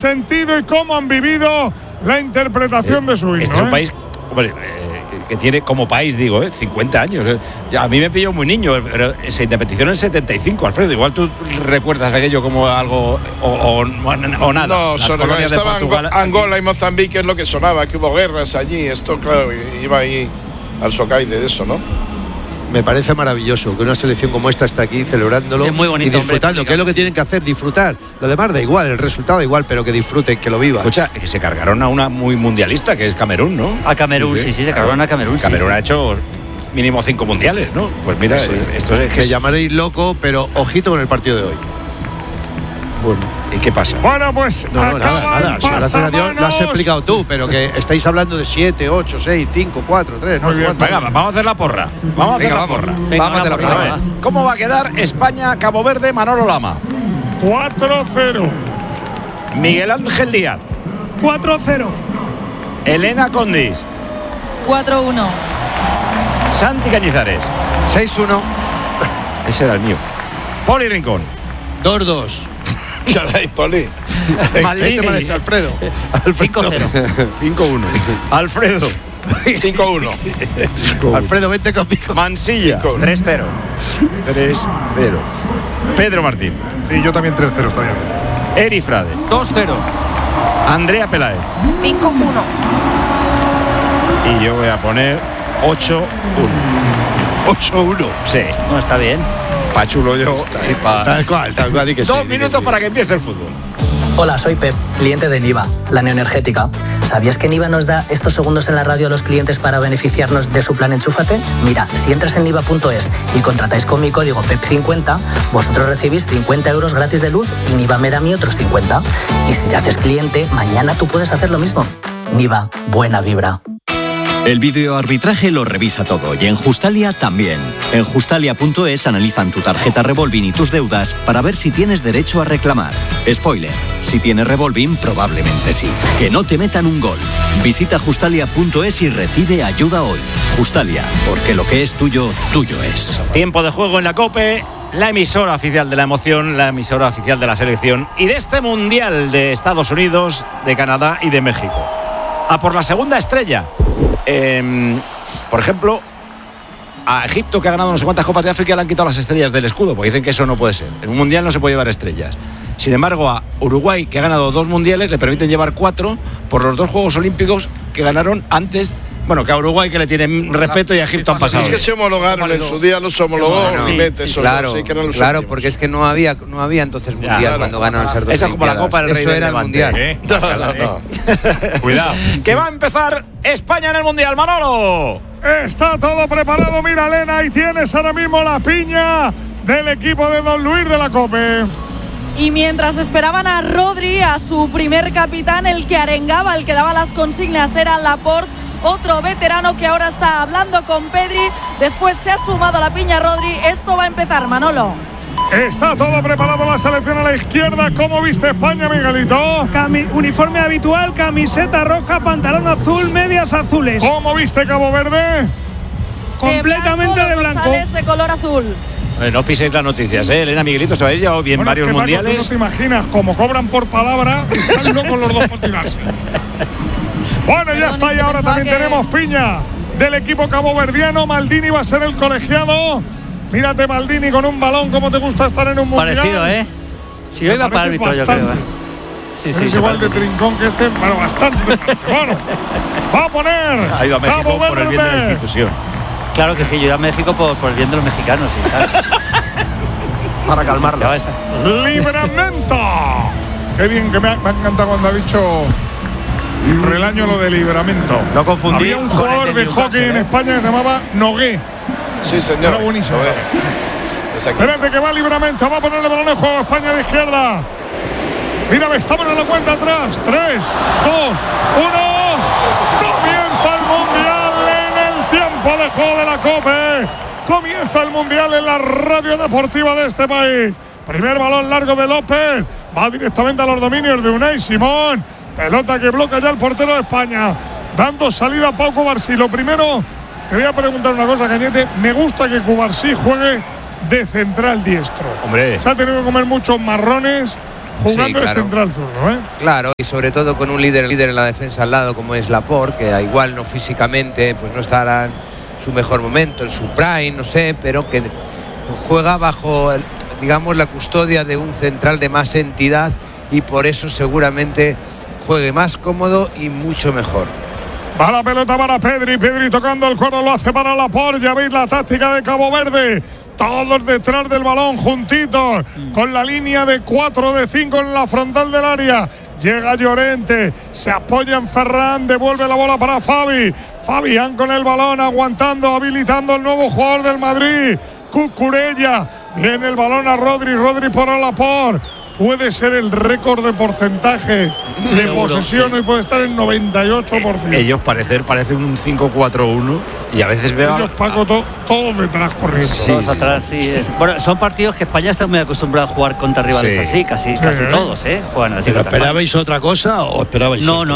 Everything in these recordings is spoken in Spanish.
sentido y cómo han vivido la interpretación de su himno. Este es un país, hombre, que tiene como país, digo, 50 años. Ya, a mí me pilló muy niño, pero se independizó en el 75, Alfredo. Igual tú recuerdas aquello como algo o nada. No, estaba Angola y Mozambique, es lo que sonaba, que hubo guerras allí. Esto, claro, iba ahí al socaire de eso, ¿no? Me parece maravilloso que una selección como esta está aquí celebrándolo es muy bonito, y disfrutando, hombre, que es lo que tienen que hacer, disfrutar. Lo demás da igual, el resultado da igual, pero que disfruten, que lo vivan. Escucha, que se cargaron a una muy mundialista, que es Camerún, ¿no? A Camerún, sí, se cargaron a Camerún. Camerún ha hecho mínimo 5 mundiales, ¿no? Pues mira, esto es que llamaréis loco, pero ojito con el partido de hoy. Bueno, ¿y qué pasa? Bueno, pues nada. Lo has explicado tú, pero que estáis hablando de 7, 8, 6, 5, 4, 3, no sé cuánto. Venga, vamos a hacer la porra. Vamos a hacer la porra. Vamos a hacer la porra. ¿Cómo va a quedar España-Cabo Verde, Manolo Lama? 4-0. Miguel Ángel Díaz. 4-0. Elena Condis. 4-1. Santi Cañizares. 6-1. Ese era el mío. Poli Rincón. 2-2. Caray, Poli. Maldini. Alfredo. 5-0. 5-1. Alfredo. 5-1. Alfredo, vente conmigo. Mansilla. 3-0. 3-0. Pedro Martín. Sí, yo también 3-0 estaría bien. Eri Frade. 2-0. Andrea Peláez. 5-1. Y yo voy a poner 8-1. 8-1. Sí. No, está bien. Pa' chulo yo. Tal cual, di que sí. 2 minutos para que empiece el fútbol. Hola, soy Pep, cliente de Niva, la neoenergética. ¿Sabías que Niva nos da estos segundos en la radio a los clientes para beneficiarnos de su plan Enchúfate? Mira, si entras en niva.es y contratáis con mi código PEP50, vosotros recibís 50 euros gratis de luz y Niva me da a mí otros 50. Y si te haces cliente, mañana tú puedes hacer lo mismo. Niva, buena vibra. El videoarbitraje lo revisa todo y en Justalia también. En Justalia.es analizan tu tarjeta Revolving y tus deudas para ver si tienes derecho a reclamar. Spoiler, si tienes Revolving probablemente sí. Que no te metan un gol. Visita Justalia.es y recibe ayuda hoy. Justalia, porque lo que es tuyo, tuyo es. Tiempo de juego en la COPE, la emisora oficial de la emoción, la emisora oficial de la selección y de este Mundial de Estados Unidos, de Canadá y de México. A por la segunda estrella. Por ejemplo, a Egipto, que ha ganado no sé cuántas copas de África, le han quitado las estrellas del escudo, porque dicen que eso no puede ser. En un mundial no se puede llevar estrellas. Sin embargo, a Uruguay, que ha ganado 2 mundiales, le permiten llevar 4 por los 2 Juegos Olímpicos que ganaron antes. Bueno, que a Uruguay, que le tienen respeto, y a Egipto han pasado. Es que se homologaron en su día, los homologó. Claro, porque es que no había entonces mundial cuando ganaron esas 2 Esa es como la Copa del Rey. Eso era el Levante, mundial. No. Cuidado. Que va a empezar España en el mundial, Manolo. Está todo preparado, mira, Elena, y tienes ahora mismo la piña del equipo de Don Luis de la COPE. Y mientras esperaban a Rodri, a su primer capitán, el que arengaba, el que daba las consignas, era Laporte, otro veterano que ahora está hablando con Pedri. Después se ha sumado a la piña Rodri. Esto va a empezar, Manolo. Está todo preparado, la selección a la izquierda. ¿Cómo viste España, Miguelito? Uniforme habitual, camiseta roja, pantalón azul, medias azules. ¿Cómo viste Cabo Verde? Completamente de blanco. Dorsales de color azul. No piséis las noticias, Elena, Miguelito, se habéis llevado bien varios mundiales. Paco, tú no te imaginas, como cobran por palabra, están locos los dos por tirarse. Bueno, ya está, y ahora también tenemos piña del equipo caboverdiano. Maldini va a ser el colegiado. Mírate, Maldini, con un balón, ¿cómo te gusta estar en un mundial? Parecido, Si hoy va para árbitro, yo creo. Sí, es igual de trincón que este, pero bastante. Bueno, va a poner ha ido a México Cabo por el bien de la institución. Claro que sí, yo iba a México por el bien de los mexicanos, sí, claro. Para calmarlo. ¡Libramento! Qué bien, que me ha encantado cuando ha dicho Relaño lo de Libramento. No confundí. Había un jugador de hockey en España que se llamaba Nogué. Sí, señor. Era buenísimo. Espérate que va Libramento, va a poner el balón en juego. España de izquierda. Mira, estamos en la cuenta atrás. 3, 2, 1. Comienza el mundial en el tiempo de juego de la COPE. Comienza el mundial en la radio deportiva de este país. Primer balón largo de López. Va directamente a los dominios de Unai Simón. Pelota que bloquea ya el portero de España. Dando salida a Pau Cubarsí. Lo primero, te voy a preguntar una cosa, Cañete. Me gusta que Cubarsí juegue de central diestro. Hombre. Se ha tenido que comer muchos marrones jugando de central zurdo, ¿eh? Claro, y sobre todo con un líder en la defensa al lado como es Laporte, que igual no físicamente pues no estará en su mejor momento, en su prime, no sé, pero que juega bajo, digamos, la custodia de un central de más entidad y por eso seguramente juegue más cómodo y mucho mejor. Va la pelota para Pedri, Pedri tocando el cuero, lo hace para Laporte. Ya veis la táctica de Cabo Verde. Todos detrás del balón, juntitos, con la línea de 4 de 5 en la frontal del área. Llega Llorente, se apoya en Ferran, devuelve la bola para Fabi. Fabián con el balón, aguantando, habilitando el nuevo jugador del Madrid, Cucurella. Viene el balón a Rodri, Rodri para Laporte. Puede ser el récord de porcentaje de posesión, sí. Y puede estar en 98%. Ellos parece un 5-4-1 y a veces veo... Ellos, Paco, todos detrás corriendo. Sí, todos atrás, sí. Bueno, son partidos que España está muy acostumbrado a jugar contra rivales así, casi todos, juegan así. ¿Pero esperabais otra cosa o esperabais? No.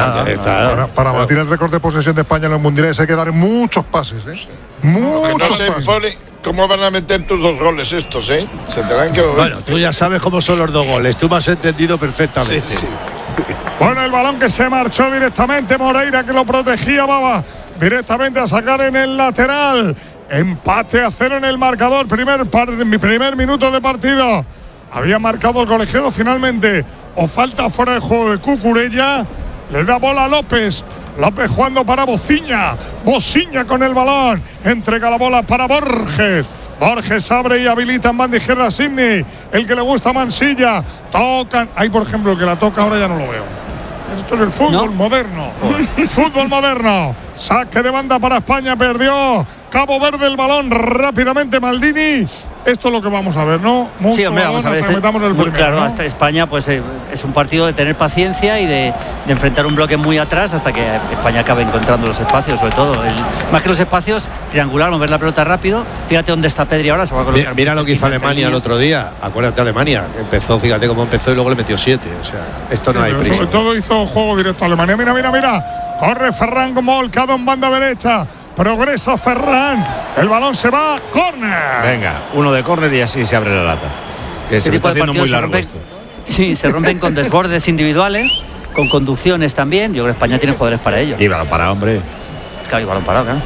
Para batir el récord de posesión de España en los mundiales hay que dar muchos pases, Muchos pases. Poli, ¿cómo van a meter tus 2 goles estos, Se tendrán que... Bueno, tú ya sabes cómo son los 2 goles. Tú me has entendido perfectamente. Sí. Bueno, el balón que se marchó directamente. Moreira, que lo protegía, Baba. Directamente a sacar en el lateral. Empate a 0 en el marcador. Primer minuto de partido. Había marcado el colegiado finalmente. O falta fuera de juego de Cucurella. Le da bola a López. López jugando para Bociña. Bociña con el balón. Entrega la bola para Borges. Borges abre y habilita en banda izquierda a Sidney. El que le gusta a Mansilla. Tocan. Ahí, por ejemplo, el que la toca ahora ya no lo veo. Esto es el fútbol moderno. Fútbol moderno. Saque de banda para España. Perdió Cabo Verde el balón rápidamente. Maldini. Esto es lo que vamos a ver, ¿no? Mucho sí, hombre, vamos a ver. Metamos el primero, claro, ¿no? Hasta España pues es un partido de tener paciencia y de enfrentar un bloque muy atrás hasta que España acabe encontrando los espacios, sobre todo. Más que los espacios, triangular, mover la pelota rápido. Fíjate dónde está Pedri ahora, se va a colocar. Mira lo que hizo Alemania el otro día. Acuérdate, Alemania. Empezó, fíjate cómo empezó y luego le metió 7. O sea, esto no hay prisa. Sobre todo hizo juego directo a Alemania. Mira. Corre Ferran como volcado en banda derecha. Progresa Ferran. El balón se va. ¡Córner! Venga, uno de córner y así se abre la lata. Que se está haciendo muy largo esto. Sí, se rompen con desbordes individuales, con conducciones también. Yo creo que España tiene jugadores para ello. Y balón parado, hombre. Claro, y balón parado, claro.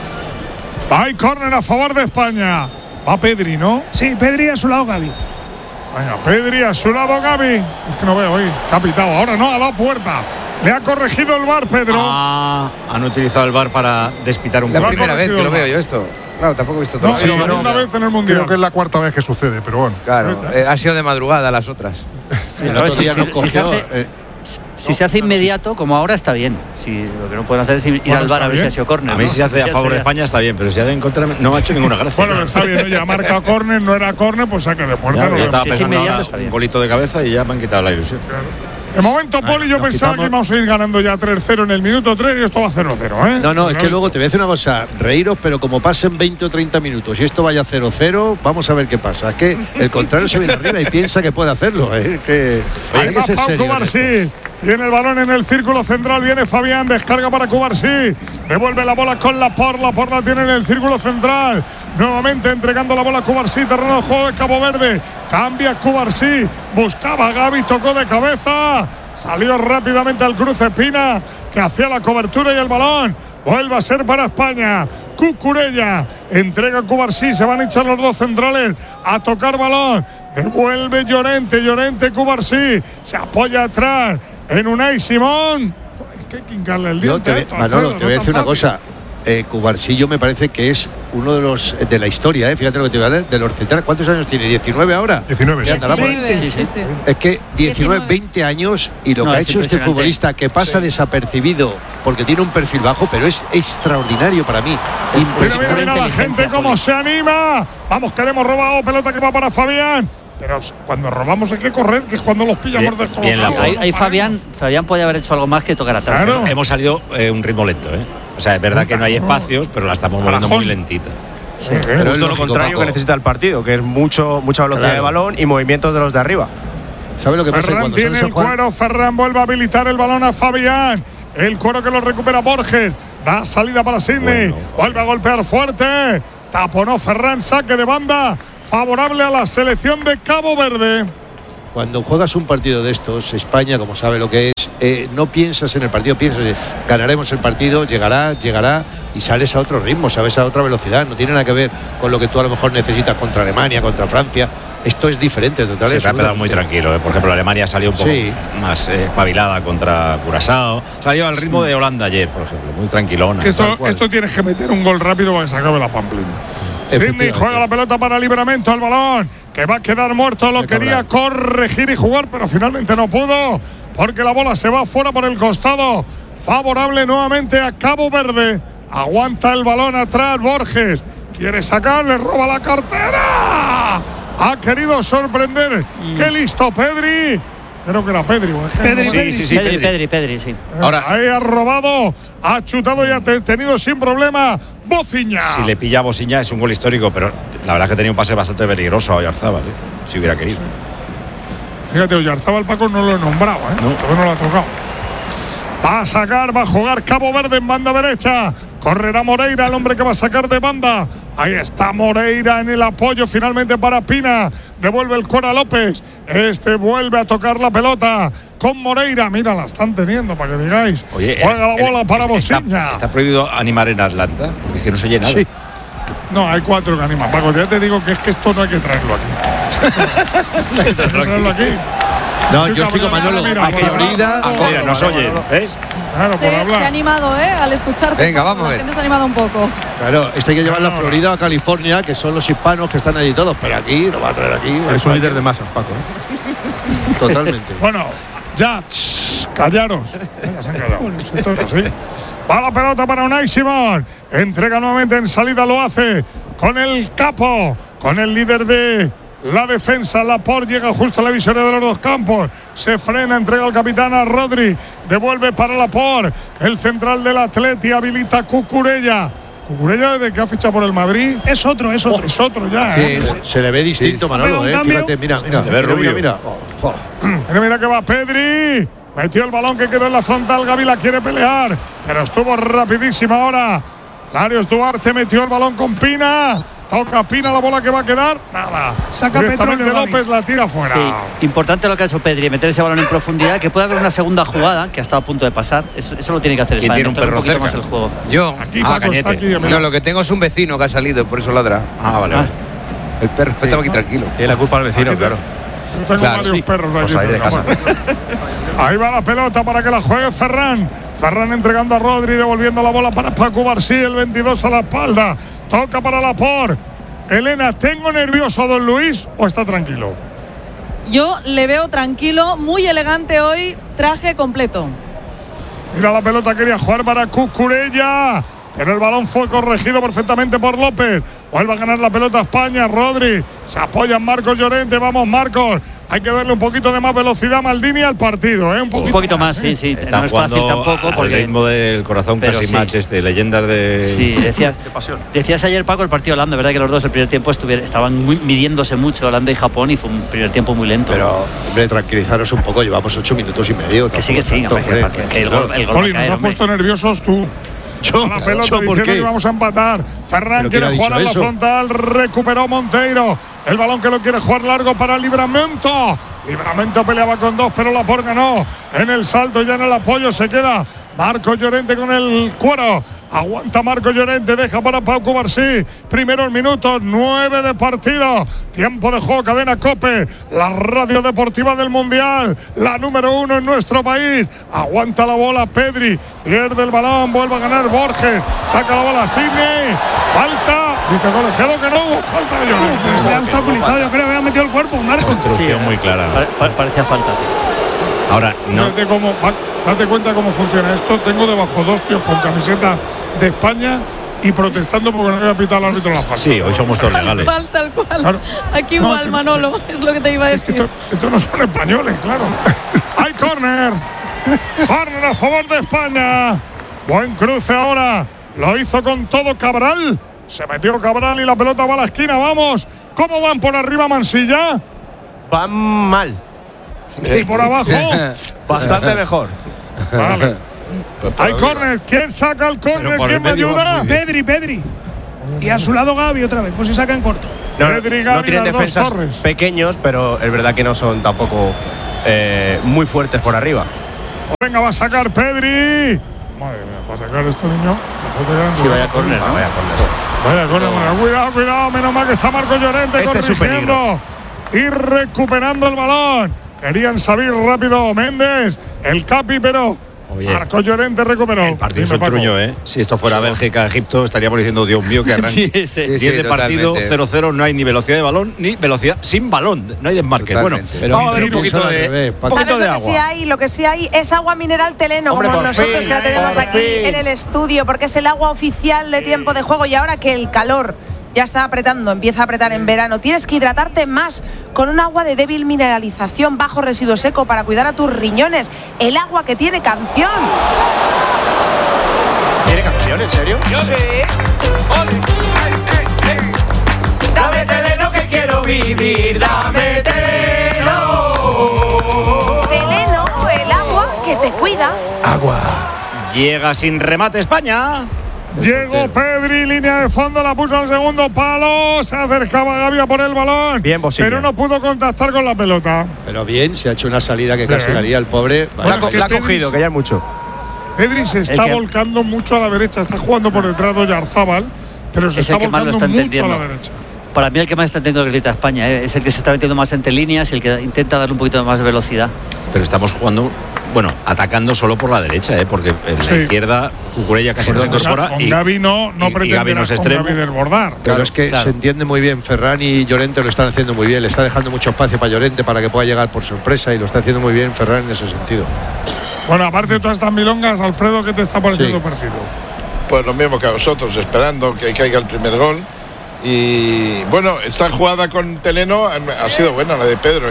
Hay córner a favor de España. Va Pedri, ¿no? Sí, Pedri a su lado, Gavi. Venga, Pedri a su lado, Gavi. Es que no veo hoy. Capitado. Ahora no, a la puerta. Le ha corregido el VAR, Pedro. Han utilizado el VAR para despitar un gol. La primera vez que lo veo yo esto. Claro, tampoco he visto todo. Una vez en el Mundial. Creo que es la 4ª vez que sucede, pero bueno. Claro, ha sido de madrugada las otras. Si se hace inmediato, como ahora, está bien. Lo que no pueden hacer es ir al VAR a ver si ha sido córner. A mí si se hace a favor de España está bien, pero si ha de en contra no ha hecho ninguna gracia. Bueno, está bien, ya ha marcado córner, no era córner, pues saque de puerta. Ya estaba pensando un golito de cabeza y ya me han quitado la ilusión. De momento, Poli, yo pensaba que íbamos a ir ganando ya 3-0 en el minuto 3 y esto va a 0-0, No, es que luego te voy a decir una cosa, reíros, pero como pasen 20 o 30 minutos y esto vaya 0-0, vamos a ver qué pasa. Es que el contrario se viene arriba y piensa que puede hacerlo. Hay que ser serio. Tiene el balón en el círculo central, viene Fabián, descarga para Cubarsí, devuelve la bola con Laporte la tiene en el círculo central, nuevamente entregando la bola a Cubarsí, terreno de juego de Cabo Verde, cambia Cubarsí, buscaba a Gavi, tocó de cabeza, salió rápidamente al cruce Pina, que hacía la cobertura y el balón vuelve a ser para España. Cucurella entrega a Cubarsí, se van a echar los dos centrales a tocar balón, devuelve Llorente, Cubarsí, se apoya atrás en Unai Simón. Es que hay que hincarle el diente. Manolo, te voy a decir una cosa. Cubarsí me parece que es uno de los de la historia, fíjate lo que te voy a leer, de los centrales. ¿Cuántos años tiene? ¿19 ahora? 19, sí. Es que 20 años y lo que ha hecho este futbolista que pasa desapercibido porque tiene un perfil bajo, pero es extraordinario para mí. Mira la gente cómo se anima. Vamos, que le hemos robado, pelota que va para Fabián. Pero cuando robamos hay que correr, que es cuando los pillamos descolocados. Ahí Fabián podía haber hecho algo más que tocar atrás. Claro. ¿no? Hemos salido un ritmo lento, O sea, es verdad que no hay espacios, pero la estamos moviendo muy lentita. Sí, pero es lo contrario que necesita el partido, que es mucha velocidad de balón y movimientos de los de arriba. ¿Sabe lo que pasa? Ferran tiene el cuero, Ferran vuelve a habilitar el balón a Fabián. El cuero que lo recupera Borges. Da salida para Sidney. Vuelve a golpear fuerte. Taponó Ferran, saque de banda. Favorable a la selección de Cabo Verde. cuando juegas un partido de estos, España, como sabe lo que es, no piensas en el partido, piensas en ganaremos el partido, llegará y sales a otro ritmo, sabes, a otra velocidad. No tiene nada que ver con lo que tú a lo mejor necesitas contra Alemania, contra Francia. Esto es diferente, totalmente. Se ha quedado muy tranquilo. Por ejemplo, Alemania salió un poco más espabilada contra Curazao. Salió al ritmo de Holanda ayer, por ejemplo, muy tranquilona. Esto tienes que meter un gol rápido para que se acabe la pamplina. Sidney juega la pelota para Livramento, el balón que va a quedar muerto, lo quería corregir y jugar, pero finalmente no pudo, porque la bola se va fuera por el costado, favorable nuevamente a Cabo Verde. Aguanta el balón atrás Borges, quiere sacar, le roba la cartera, ha querido sorprender. Qué listo Pedri. Creo que era Pedri. Pedri, sí. Ahora, ahí ha robado, ha chutado y ha tenido sin problema Bociña. Si le pilla a Bociña es un gol histórico, pero la verdad es que tenía un pase bastante peligroso a Oyarzábal, si hubiera querido. Fíjate, Oyarzábal, Paco, no lo he nombrado, todavía no lo ha tocado. Va a sacar, va a jugar Cabo Verde en banda derecha. Correrá Moreira, el hombre que va a sacar de banda. Ahí está Moreira en el apoyo finalmente para Pina. Devuelve el Cora López. Este vuelve a tocar la pelota con Moreira. Mira, la están teniendo para que digáis. Oye, juega la bola para Bociña. ¿Está prohibido animar en Atlanta? Porque es que no se llena. Sí. No, hay 4 que animan. Paco, ya te digo que es que esto no hay que traerlo aquí. No hay que traerlo aquí. No, yo estoy con Manolo. Mira, Florida. Mira, nos oyen, ¿ves? Claro, por hablar. Se ha animado, al escucharte. Venga, vamos a ver. La gente se ha animado un poco. Claro, esto hay que llevarlo a Florida, a California, que son los hispanos que están allí todos. Pero aquí, lo va a traer aquí. Es un líder de masas, Paco. Totalmente. Bueno, ya, callaros. Ya se han callado. Esto es así. Va la pelota para Unai Simón. Entrega nuevamente en salida, lo hace con el capo, con el líder de la defensa. Laporte llega justo a la visoria de los dos campos. Se frena, entrega al capitán a Rodri. Devuelve para Laporte. El central del Atleti habilita Cucurella. Cucurella, desde que ha fichado por el Madrid. Es otro. Es otro ya. Sí. Se le ve distinto, Manolo. Fíjate, mira. Se le ve rubio. Mira que va Pedri. Metió el balón que quedó en la frontal. Gavi la quiere pelear, pero estuvo rapidísima ahora. Larios Duarte metió el balón con Pina. Toca Pina, la bola que va a quedar. Nada. Saca Petróleo, López la tira fuera. Sí, importante lo que ha hecho Pedri, meter ese balón en profundidad, que puede haber una segunda jugada que ha estado a punto de pasar. Eso lo tiene que hacer. ¿Quién tiene un perro cerca? Más el juego. Yo. Aquí, Paco, está aquí. No, lo que tengo es un vecino que ha salido, por eso ladra. Vale. El perro estaba aquí tranquilo. Y la culpa al vecino, claro. Yo tengo varios perros aquí. Pues ahí de casa. Ahí va la pelota para que la juegue Ferran. Ferran entregando a Rodri, devolviendo la bola para Paco Barsí, el 22 a la espalda. Toca para Laporte. Elena, ¿tengo nervioso a don Luis o está tranquilo? Yo le veo tranquilo, muy elegante hoy, traje completo. Mira la pelota, quería jugar para Cucurella, pero el balón fue corregido perfectamente por López. Vuelve a ganar la pelota a España, Rodri. Se apoya en Marcos Llorente, vamos Marcos. Hay que darle un poquito de más velocidad a Maldini al partido, Un poquito más, sí. Están no es fácil tampoco. Al ritmo del corazón casi match leyendas de... Sí, decías ayer, Paco, el partido Holanda, verdad que los dos el primer tiempo estaban midiéndose mucho, Holanda y Japón, y fue un primer tiempo muy lento. Pero, hombre, tranquilizaros un poco, llevamos 8 minutos y medio. Que sí, el gol Poli, nos has puesto nerviosos tú. La pelota diciendo que vamos a empatar. Ferran quiere jugar a la frontal. Recuperó Monteiro. El balón que lo quiere jugar largo para Livramento. Livramento peleaba con 2, pero Laporte ganó. En el salto, ya en el apoyo se queda Marcos Llorente con el cuero. Aguanta Marcos Llorente, deja para Paco Barsí. Primeros minutos, 9 de partido. Tiempo de juego, cadena COPE. La radio deportiva del Mundial. La número 1 en nuestro país. Aguanta la bola Pedri. Pierde el balón, vuelve a ganar Borges. Saca la bola Sidney. Falta. Dice colegiado que no hubo falta de Llorente. Se le ha obstaculizado, yo creo que ha metido el cuerpo, Marcos. Construcción muy clara. Parecía falta, sí. Ahora, no. Date cuenta cómo funciona esto. Tengo debajo 2 tíos con camiseta de España y protestando porque no había pitado al árbitro la falta. Sí, hoy somos todos legales. Tal cual. Claro. Aquí igual, Manolo, es lo que te iba a decir. Estos no son españoles, claro. ¡Hay córner! ¡Córner a favor de España! Buen cruce ahora. Lo hizo con todo Cabral. Se metió Cabral y la pelota va a la esquina. ¡Vamos! ¿Cómo van por arriba Mansilla? Van mal. ¿Y por abajo? Bastante mejor. Vale. Hay córner. ¿Quién saca el córner? ¿Quién me ayuda? Pedri. Y a su lado Gavi otra vez, pues si saca en corto. no tienen defensas pequeños, pero es verdad que no son tampoco muy fuertes por arriba. Venga, va a sacar Pedri. Madre mía, va a sacar esto, niño. Sí, vaya córner, ¿no? Vaya córner. Cuidado, menos mal que está Marcos Llorente corrigiendo y recuperando el balón. Querían salir rápido Méndez, el Capi, pero Marcos Llorente recuperó. El partido es un truño, ¿eh? Si esto fuera Bélgica, Egipto, estaríamos diciendo, Dios mío, que arranque. 10 de partido, 0-0, no hay ni velocidad de balón, ni velocidad sin balón. No hay desmarque. Bueno, vamos a ver un poquito de agua. Lo que sí hay es agua mineral Teleno, como nosotros que la tenemos aquí en el estudio, porque es el agua oficial de tiempo de juego. Y ahora que el calor ya está apretando, empieza a apretar en verano, tienes que hidratarte más con un agua de débil mineralización, bajo residuo seco, para cuidar a tus riñones. El agua que tiene canción. ¿Tiene canción, en serio? Sí. Dame Teleno que quiero vivir, dame Teleno. Teleno, el agua que te cuida. Agua. Llega sin remate España. Llegó Pedri, línea de fondo, la puso al segundo palo. Se acercaba Gavi a por el balón. Bien posible. Pero no pudo contactar con la pelota. Pero bien, se ha hecho una salida que casi le haría el pobre. La ha cogido, que ya es mucho. Pedri se está volcando mucho a la derecha. Está jugando por detrás de Oyarzábal, pero se está volcando mucho a la derecha. Para mí el que más está entendiendo que grita España, es el que se está metiendo más entre líneas y el que intenta darle un poquito más de velocidad. Pero estamos jugando, atacando solo por la derecha, porque en la izquierda Cucurella casi no se incorpora. Con Gavi no pretende con Gavi desbordar. Claro, es que se entiende muy bien. Ferran y Llorente lo están haciendo muy bien. Le está dejando mucho espacio para Llorente para que pueda llegar por sorpresa y lo está haciendo muy bien Ferran en ese sentido. Bueno, aparte de todas estas milongas, Alfredo, ¿qué te está pareciendo el partido? Pues lo mismo que a vosotros, esperando que caiga el primer gol. Y bueno, esta jugada con Teleno ha sido buena, la de Pedro.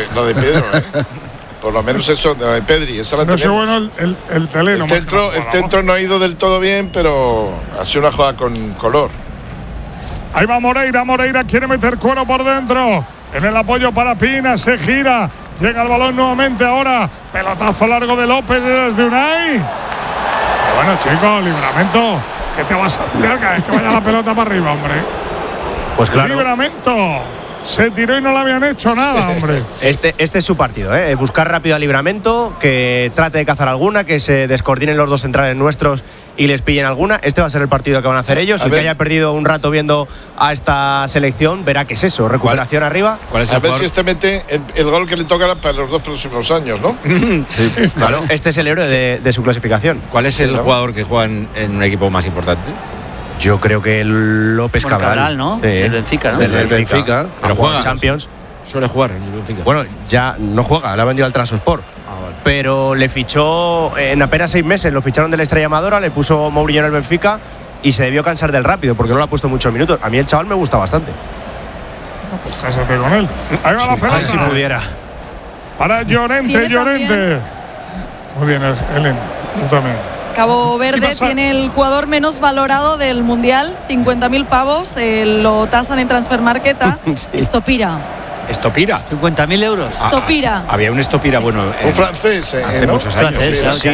Por lo menos eso, de la de Pedri. Esa la sido bueno el Teleno. El centro no ha ido del todo bien, pero ha sido una jugada con color. Ahí va Moreira quiere meter cuero por dentro. En el apoyo para Pina, se gira. Llega el balón nuevamente ahora. Pelotazo largo de López desde Unai. Bueno, chicos, Livramento, ¿qué te vas a tirar cada vez que vaya la pelota para arriba, hombre? Pues claro. Livramento se tiró y no le habían hecho nada, hombre. Este es su partido, buscar rápido a Livramento, que trate de cazar alguna, que se descoordinen los dos centrales nuestros y les pillen alguna. Este va a ser el partido que van a hacer ellos. El que haya perdido un rato viendo a esta selección verá que es eso, recuperación arriba. ¿Cuál es a ver si este mete el gol que le tocará para los 2 próximos años, ¿no? Sí, claro. Este es el héroe de su clasificación. ¿Cuál es el jugador que juega en un equipo más importante? Yo creo que el López Cabral, ¿no? Sí. El Benfica, ¿no? El Benfica. Pero juega en Champions. Suele jugar en el Benfica. Bueno, ya no juega, le ha vendido al Trabzonspor. Vale. Pero le fichó en apenas 6 meses, lo ficharon de la Estrella Amadora, le puso Mourinho en el Benfica y se debió cansar del rápido porque no le ha puesto muchos minutos. A mí el chaval me gusta bastante. Pues cásate con él. Ahí va la pelota. Si pudiera. Para Llorente. Muy bien, Helen, tú también. Cabo Verde tiene el jugador menos valorado del Mundial, 50.000 pavos, lo tasan en Transfer Market a Estopira. ¿Estopira? 50.000 euros. Estopira. Había un Estopira, un francés, hace muchos años. Sí,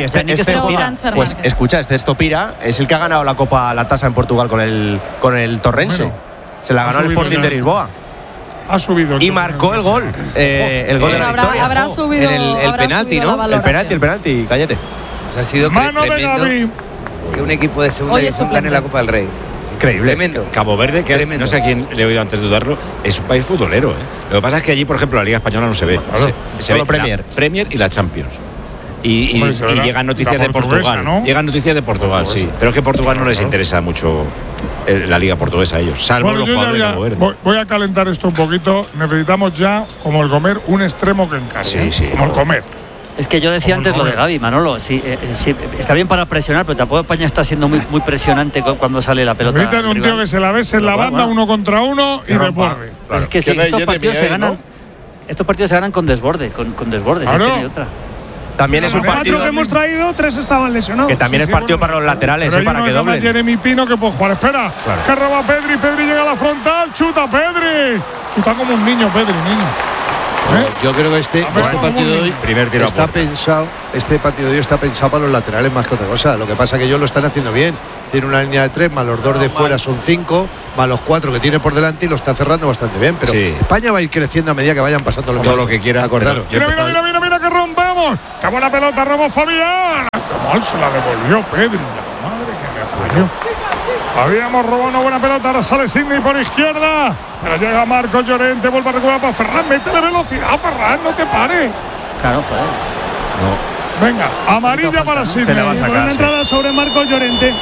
este Estopira es el que ha ganado la Copa, la tasa en Portugal con el Torrense. Bueno, se la ganó el Sporting de Lisboa. Ha subido y marcó el gol. El gol de la victoria. Habrá subido el penalti, ¿no? El penalti, cállate. Ha sido mano de Gavi. Que un equipo de segunda división gane la Copa del Rey. Increíble. Tremendo. Cabo Verde, que no sé a quién le he oído antes de dudarlo, es un país futbolero. Lo que pasa es que allí, por ejemplo, la Liga Española no se ve. Claro, se ve Premier y la Champions. Y llegan noticias de Portugal. ¿No? Llegan noticias de Portugal, sí. Pero es que Portugal no les interesa mucho la Liga Portuguesa a ellos, salvo los jugadores de Cabo Verde. Voy a calentar esto un poquito. Necesitamos ya, como el Comer, un extremo que encaje. Sí. Como el Comer. Es que yo decía antes lo de Gavi, Manolo. Sí, está bien para presionar, pero tampoco España está siendo muy presionante cuando sale la pelota. Necesitan un tío que se la bese en la banda, 1 contra 1 y desborde. Claro. Es que estos partidos se ganan. Estos partidos se ganan con desborde, con desborde. Claro. Si hay otra. También es un partido. 4 que hemos traído, 3 estaban lesionados. Que también es partido para los laterales, para que doblen. Jeremy Pino que puede jugar. Espera, que roba Pedri llega a la frontal, chuta Pedri. Chuta como un niño, Pedri, niño. Yo creo que este partido de hoy primer tiro está pensado. Este partido de hoy está pensado para los laterales más que otra cosa. Lo que pasa es que ellos lo están haciendo bien. Tiene una línea de 3, más los 2 de fuera son 5, más los 4 que tiene por delante y lo está cerrando bastante bien. Pero España va a ir creciendo a medida que vayan pasando los todo lo que quiera. Acordaros. Mira que rompemos. Qué buena pelota robó Fabián. Qué mal se la devolvió Pedri. La madre que me apoyó. Habíamos robado una buena pelota, ahora sale Sidney por izquierda, pero llega Marcos Llorente, vuelve a recuperar para Ferran, métele velocidad, Ferran, no te pares. Claro, joder. No. Venga, amarilla para Sidney. Buena entrada sobre Marcos Llorente.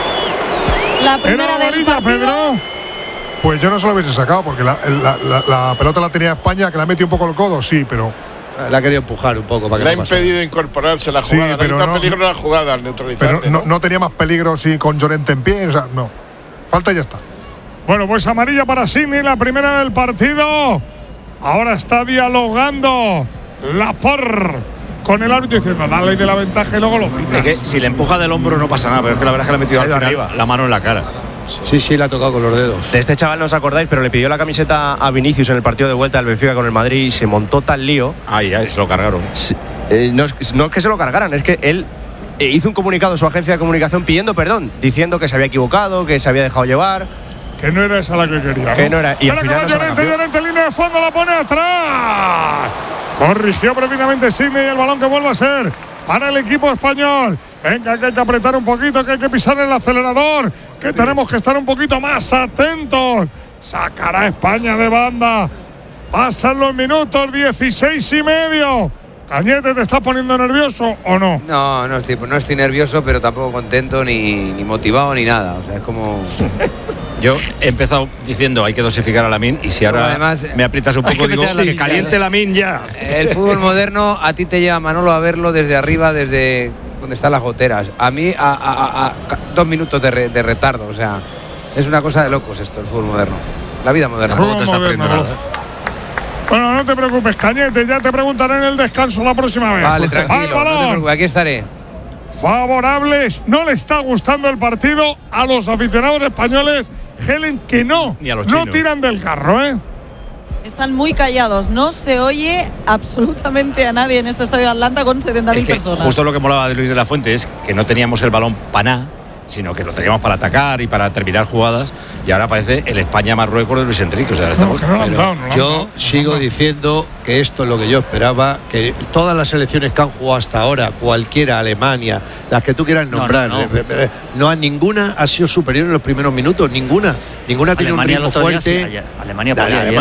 La primera del partido. Pedro. Pues yo no se lo hubiese sacado, porque la pelota la tenía España, que la metió un poco el codo, sí, pero... La ha querido empujar un poco para que le ha impedido incorporarse la jugada, pero no peligro la jugada al neutralizar. Pero no tenía más peligro si con Llorente en pie, o sea, no. Falta y ya está. Bueno, pues amarilla para Sidney, la primera del partido. Ahora está dialogando Laporte con el árbitro diciendo, dale de la ventaja y luego lo pita. Es que si le empuja del hombro no pasa nada, pero es que la verdad es que le ha metido al final arriba la mano en la cara. Sí, le ha tocado con los dedos. De este chaval no os acordáis, pero le pidió la camiseta a Vinicius en el partido de vuelta del Benfica con el Madrid y se montó tal lío. Ahí se lo cargaron. No es que se lo cargaran, es que él hizo un comunicado a su agencia de comunicación pidiendo perdón, diciendo que se había equivocado, que se había dejado llevar. Que no era esa la que quería, ¿no? Que no era. Y al final Llorente, línea de fondo, la pone atrás. Corrigió previamente Sidney y el balón que vuelve a ser para el equipo español. Venga, que hay que apretar un poquito, que hay que pisar el acelerador, que tenemos que estar un poquito más atentos. Sacará España de banda. Pasan los minutos, 16:30. Cañete, ¿te estás poniendo nervioso o no? No estoy nervioso, pero tampoco contento, ni motivado, ni nada. O sea, es como... Yo he empezado diciendo hay que dosificar a Lamine y si ahora además, me aprietas un poco digo que caliente Lamine ya. El fútbol moderno a ti te lleva, Manolo, a verlo desde arriba, desde donde están las goteras. A mí a 2 minutos de retardo. O sea, es una cosa de locos esto, el fútbol moderno. La vida moderna. No te está aprendiendo nada. Bueno, no te preocupes, Cañete, ya te preguntaré en el descanso la próxima vez. Vale, tranquilo, no te preocupes, aquí estaré. Favorables, no le está gustando el partido a los aficionados españoles, Helen, que no tiran del carro, ¿eh? Están muy callados, no se oye absolutamente a nadie en este estadio de Atlanta con 70.000 personas. Justo lo que molaba de Luis de la Fuente es que no teníamos el balón para nada, sino que lo teníamos para atacar y para terminar jugadas, y ahora parece el España-Marruecos de Luis Enrique. O sea, yo sigo diciendo que esto es lo que yo esperaba, que todas las selecciones que han jugado hasta ahora, cualquiera, Alemania, las que tú quieras nombrar, no ninguna ha sido superior en los primeros minutos, ninguna tiene un ritmo fuerte. Alemania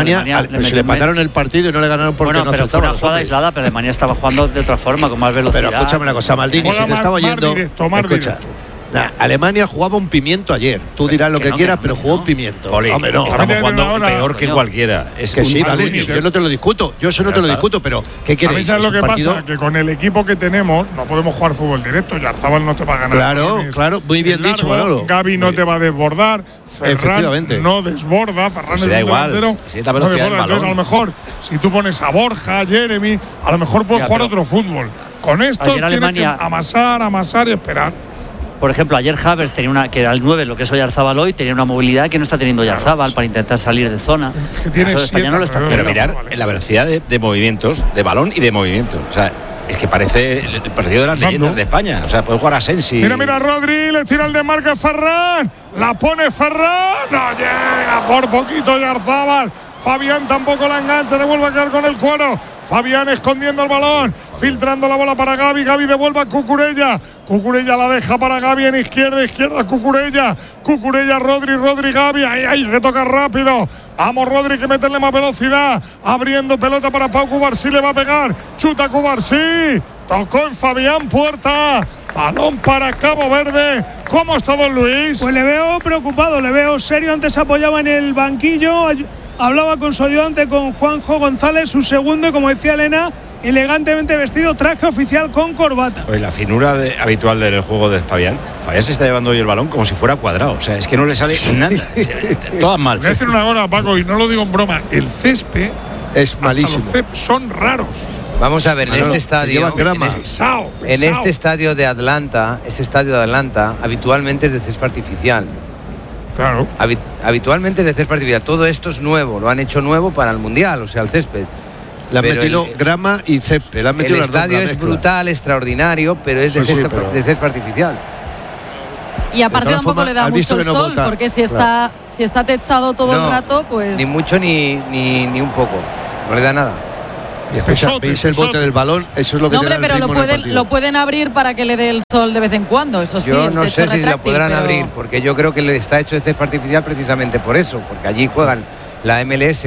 se le mataron el partido y no le ganaron porque no pero fue acertaban. una jugada aislada, pero Alemania estaba jugando de otra forma, con más velocidad. Pero escúchame una cosa, Maldini, si te estaba yendo, escucha. Alemania jugaba un pimiento ayer. Tú dirás lo que quieras, pero jugó un pimiento. Hombre, estamos jugando peor que cualquiera. Es que sí, yo no te lo discuto. Yo eso no te lo discuto, pero ¿qué queréis? ¿Sabes lo que pasa? Que con el equipo que tenemos no podemos jugar fútbol directo. Yarzábal no te va a ganar. Claro, muy bien dicho, Manolo. Gavi no te va a desbordar. Ferran no desborda. Ferran es un delantero. Entonces, a lo mejor, si tú pones a Borja, a Jeremy, a lo mejor puedes jugar otro fútbol. Con esto tienes que amasar y esperar. Por ejemplo, ayer Havertz tenía que era el 9, lo que es Oyarzabal hoy, tenía una movilidad que no está teniendo Oyarzabal para intentar salir de zona. España no lo está haciendo. Pero mirar la velocidad de movimientos, de balón y de movimientos. O sea, es que parece el partido de las leyendas de España. O sea, puede jugar a Sensi. Mira, Rodri, le tira el desmarque a Ferran. La pone Ferran. No llega por poquito Oyarzabal. Fabián tampoco la engancha, le vuelve a quedar con el cuero. Fabián escondiendo el balón, filtrando la bola para Gavi. Gavi devuelve a Cucurella. Cucurella la deja para Gavi en izquierda Cucurella. Rodri, Gavi. Ahí, retoca rápido. Vamos, Rodri, que meterle más velocidad. Abriendo pelota para Pau Cubarsí, le va a pegar. Chuta Cubarsí. Tocó en Fabián Puerta. Balón para Cabo Verde. ¿Cómo está don Luis? Pues le veo preocupado, le veo serio. Antes se apoyaba en el banquillo. Hablaba con su ayudante, con Juanjo González, su segundo, y como decía Elena, elegantemente vestido, traje oficial con corbata. Oye, la finura habitual del juego de Fabián se está llevando hoy el balón como si fuera cuadrado. O sea, es que no le sale nada. Todas mal. Voy a decir una cosa, Paco, y no lo digo en broma. El césped es malísimo. Los césped son raros. Vamos a ver, en este estadio, en este estadio de Atlanta, habitualmente es de césped artificial. Claro. Habitualmente de césped artificial. Todo esto es nuevo, lo han hecho nuevo para el Mundial, o sea, el césped. Le han metido grama y césped. Le han metido el estadio es brutal, extraordinario, pero es de césped artificial. Y aparte tampoco le da mucho el sol, porque si está techado todo el rato, pues... Ni mucho ni un poco. No le da nada. Y escucha, veis el bote del balón, eso es lo que te da el pero lo pueden abrir para que le dé el sol de vez en cuando, eso sí. Yo no sé si la podrán abrir, porque yo creo que le está hecho de césped artificial precisamente por eso, porque allí juegan la MLS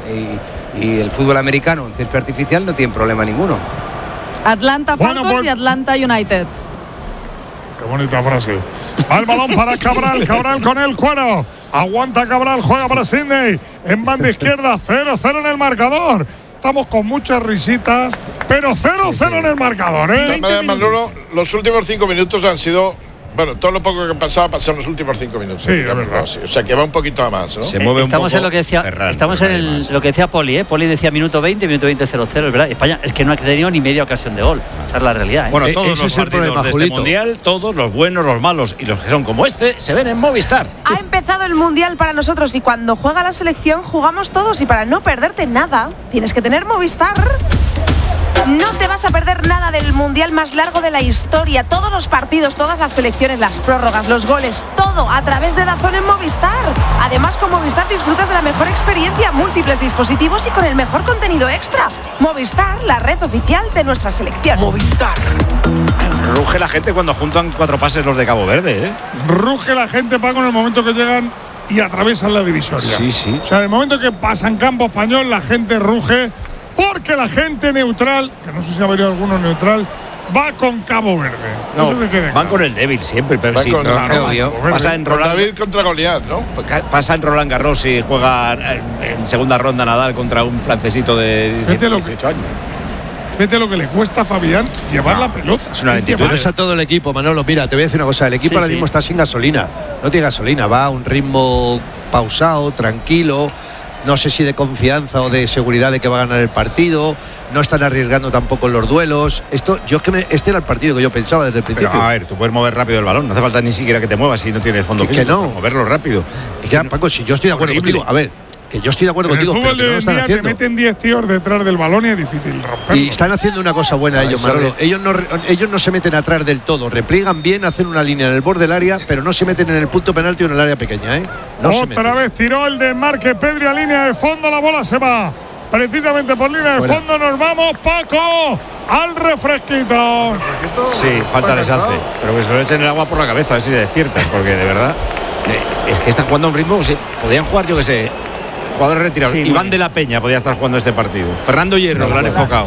y el fútbol americano en césped artificial, no tienen problema ninguno. Atlanta Falcons y Atlanta United. Qué bonita frase. Va el balón para Cabral, Cabral con el cuero. Aguanta Cabral, juega para Sidney. En banda izquierda, 0-0 en el marcador. Estamos con muchas risitas, pero 0-0 en el marcador, ¿eh? Manolo, los últimos 5 minutos han sido... Bueno, todo lo poco que pasaba pasó en los últimos 5 minutos. Sí, es verdad. Sí. O sea, que va un poquito a más, ¿no? Se mueve estamos un poco. En lo que decía, Ferran, estamos en lo que decía Poli, ¿eh? Poli decía minuto 20, 0-0, es verdad. España es que no ha tenido ni media ocasión de gol. Esa es la realidad, ¿eh? Bueno, todos los partidos de este mundial, todos los buenos, los malos y los que son como este, se ven en Movistar. Ha empezado el mundial para nosotros y cuando juega la selección jugamos todos y para no perderte nada tienes que tener Movistar. No te vas a perder nada del mundial más largo de la historia. Todos los partidos, todas las selecciones, las prórrogas, los goles, todo a través de DAZN en Movistar. Además, con Movistar disfrutas de la mejor experiencia, múltiples dispositivos y con el mejor contenido extra. Movistar, la red oficial de nuestra selección. Movistar. Ruge la gente cuando juntan 4 pases los de Cabo Verde, ¿eh? Ruge la gente, Paco, en el momento que llegan y atraviesan la divisoria. Sí. O sea, en el momento que pasan campo español, la gente ruge. Porque la gente neutral, que no sé si ha venido alguno neutral, va con Cabo Verde. No, van con el débil siempre, pero sí. Pasa en Roland, David contra Goliat, ¿no? Pasa en Roland Garros y juega en segunda ronda Nadal contra un francesito de 18 años. Fíjate lo que le cuesta a Fabián llevar la pelota. Es una lentitud. Es a todo el equipo, Manolo. Mira, te voy a decir una cosa. El equipo ahora mismo está sin gasolina. No tiene gasolina. Va a un ritmo pausado, tranquilo. No sé si de confianza o de seguridad de que va a ganar el partido. No están arriesgando tampoco en los duelos. Este era el partido que yo pensaba desde el principio. Pero, a ver, tú puedes mover rápido el balón. No hace falta ni siquiera que te muevas si no tienes fondo físico. Que no. Moverlo rápido. Ya, Paco, si yo estoy de acuerdo contigo. A ver, que yo estoy de acuerdo contigo. En el fútbol de hoy en día te meten 10 tíos detrás del balón y es difícil romperlo. Y están haciendo una cosa buena ellos, Manolo. Ellos no se meten atrás del todo. Repliegan bien, hacen una línea en el borde del área, pero no se meten en el punto penalti o en el área pequeña, ¿eh? Otra vez tiró el desmarque Pedri a línea de fondo. La bola se va precisamente por línea de fondo. Nos vamos, Paco, al refresquito. Sí, falta les hace. Pero que se lo echen el agua por la cabeza, a ver si se despiertan, porque de verdad es que están jugando a un ritmo. Podían jugar, yo que sé, jugadores retirados. Sí, Iván de la Peña podía estar jugando este partido. Fernando Hierro, lo han enfocado.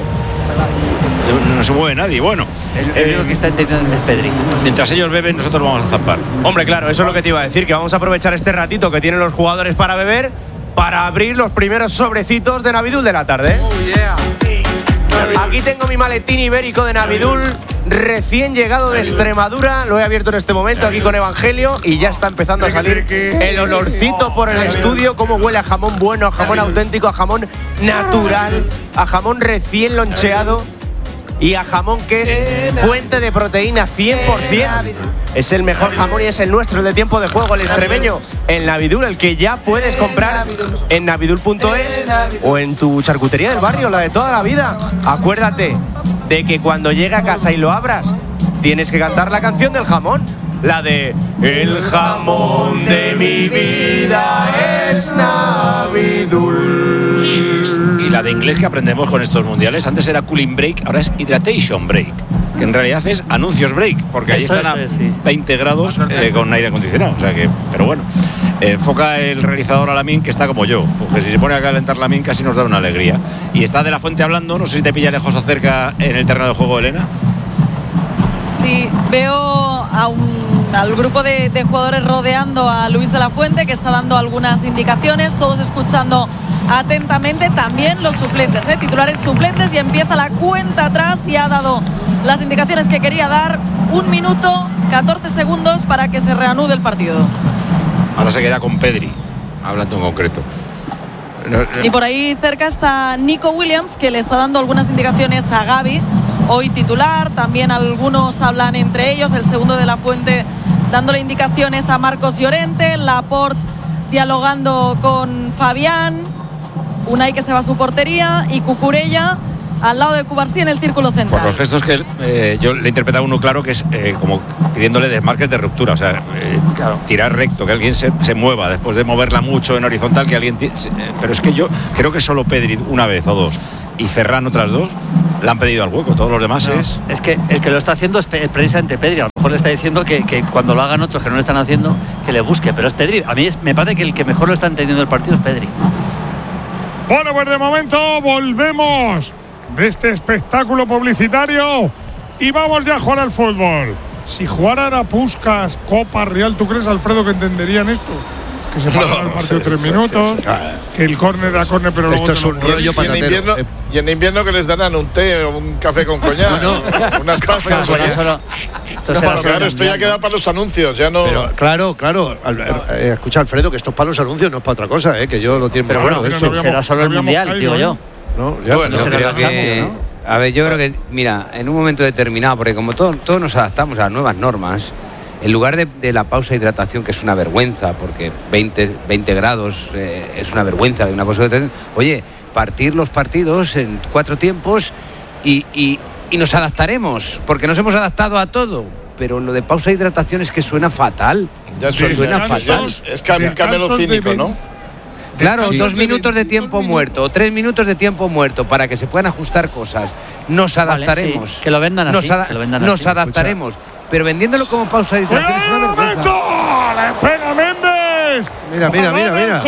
No se mueve nadie. Bueno, lo que está entendiendo es Pedri. Mientras ellos beben, nosotros vamos a zampar. Hombre, claro, eso es lo que te iba a decir, que vamos a aprovechar este ratito que tienen los jugadores para beber, para abrir los primeros sobrecitos de Navidul de la tarde. Aquí tengo mi maletín ibérico de Navidul, recién llegado de Extremadura. Lo he abierto en este momento aquí con Evangelio y ya está empezando a salir el olorcito por el estudio. Cómo huele a jamón bueno, a jamón auténtico, a jamón natural, a jamón recién loncheado y a jamón que es fuente de proteína 100%. Es el mejor jamón y es el nuestro, el de tiempo de juego, el extremeño, el Navidul, el que ya puedes comprar en navidul.es o en tu charcutería del barrio, la de toda la vida. Acuérdate de que cuando llegue a casa y lo abras, tienes que cantar la canción del jamón, la de el jamón de mi vida es Navidul. Y la de inglés que aprendemos con estos mundiales, antes era cooling break, ahora es hydratation break, que en realidad es anuncios break, porque ahí están a 20 grados con aire acondicionado, o sea que, pero bueno, enfoca el realizador a Lamin, que está como yo, porque si se pone a calentar Lamin casi nos da una alegría. Y está De la Fuente hablando, no sé si te pilla lejos o cerca en el terreno de juego, Elena. Sí, veo al grupo de jugadores rodeando a Luis De la Fuente, que está dando algunas indicaciones, todos escuchando atentamente, también los suplentes, titulares suplentes, y empieza la cuenta atrás y ha dado las indicaciones que quería dar. 1 minuto 14 segundos para que se reanude el partido. Ahora se queda con Pedri, hablando en concreto. Y por ahí cerca está Nico Williams, que le está dando algunas indicaciones a Gavi, hoy titular. También algunos hablan entre ellos, el segundo De la Fuente dándole indicaciones a Marcos Llorente, Laporte dialogando con Fabián. Unai que se va a su portería y Cucurella al lado de Cubarsí en el círculo central. Por los gestos que yo le he interpretado uno claro que es como pidiéndole desmarques de ruptura, o sea, tirar recto, que alguien se mueva después de moverla mucho en horizontal, que alguien pero es que yo creo que solo Pedri una vez o dos y Ferran otras dos le han pedido al hueco, todos los demás es que el que lo está haciendo es precisamente Pedri. A lo mejor le está diciendo que cuando lo hagan otros que no lo están haciendo, que le busque, pero es Pedri. A mí me parece que el que mejor lo está entendiendo el partido es Pedri. Bueno, pues de momento volvemos de este espectáculo publicitario y vamos ya a jugar al fútbol. Si jugara Puskás, Copa, Real, ¿tú crees, Alfredo, que entenderían esto? Que se para el partido 3 minutos, que el córner da córner, pero esto es un rollo patatero. Y en invierno que les darán un té o un café con coñac, unas pastas. Claro, esto ya queda para los anuncios, ya no. Pero claro, escucha, Alfredo, que esto es para los anuncios, no es para otra cosa, que yo lo tengo. Pero bueno, será solo el mundial, digo yo. No, ya, bueno, creo que, a ver, yo creo que, mira, en un momento determinado, porque como todos nos adaptamos a las nuevas normas, en lugar de la pausa de hidratación, que es una vergüenza, porque 20 grados es una vergüenza de una pausa de hidratación, oye, partir los partidos en 4 tiempos y nos adaptaremos, porque nos hemos adaptado a todo. Pero lo de pausa de hidratación es que suena fatal. Ya suena fatal. Es camelo cínico, ¿no? Claro, 2 minutos de tiempo muerto, 3 minutos de tiempo muerto para que se puedan ajustar cosas. Nos adaptaremos. Vale, sí, que lo vendan así. Nos adaptaremos. Pero vendiéndolo como pausa de hidratación es una vergüenza. ¡Le pega Méndez! Mira.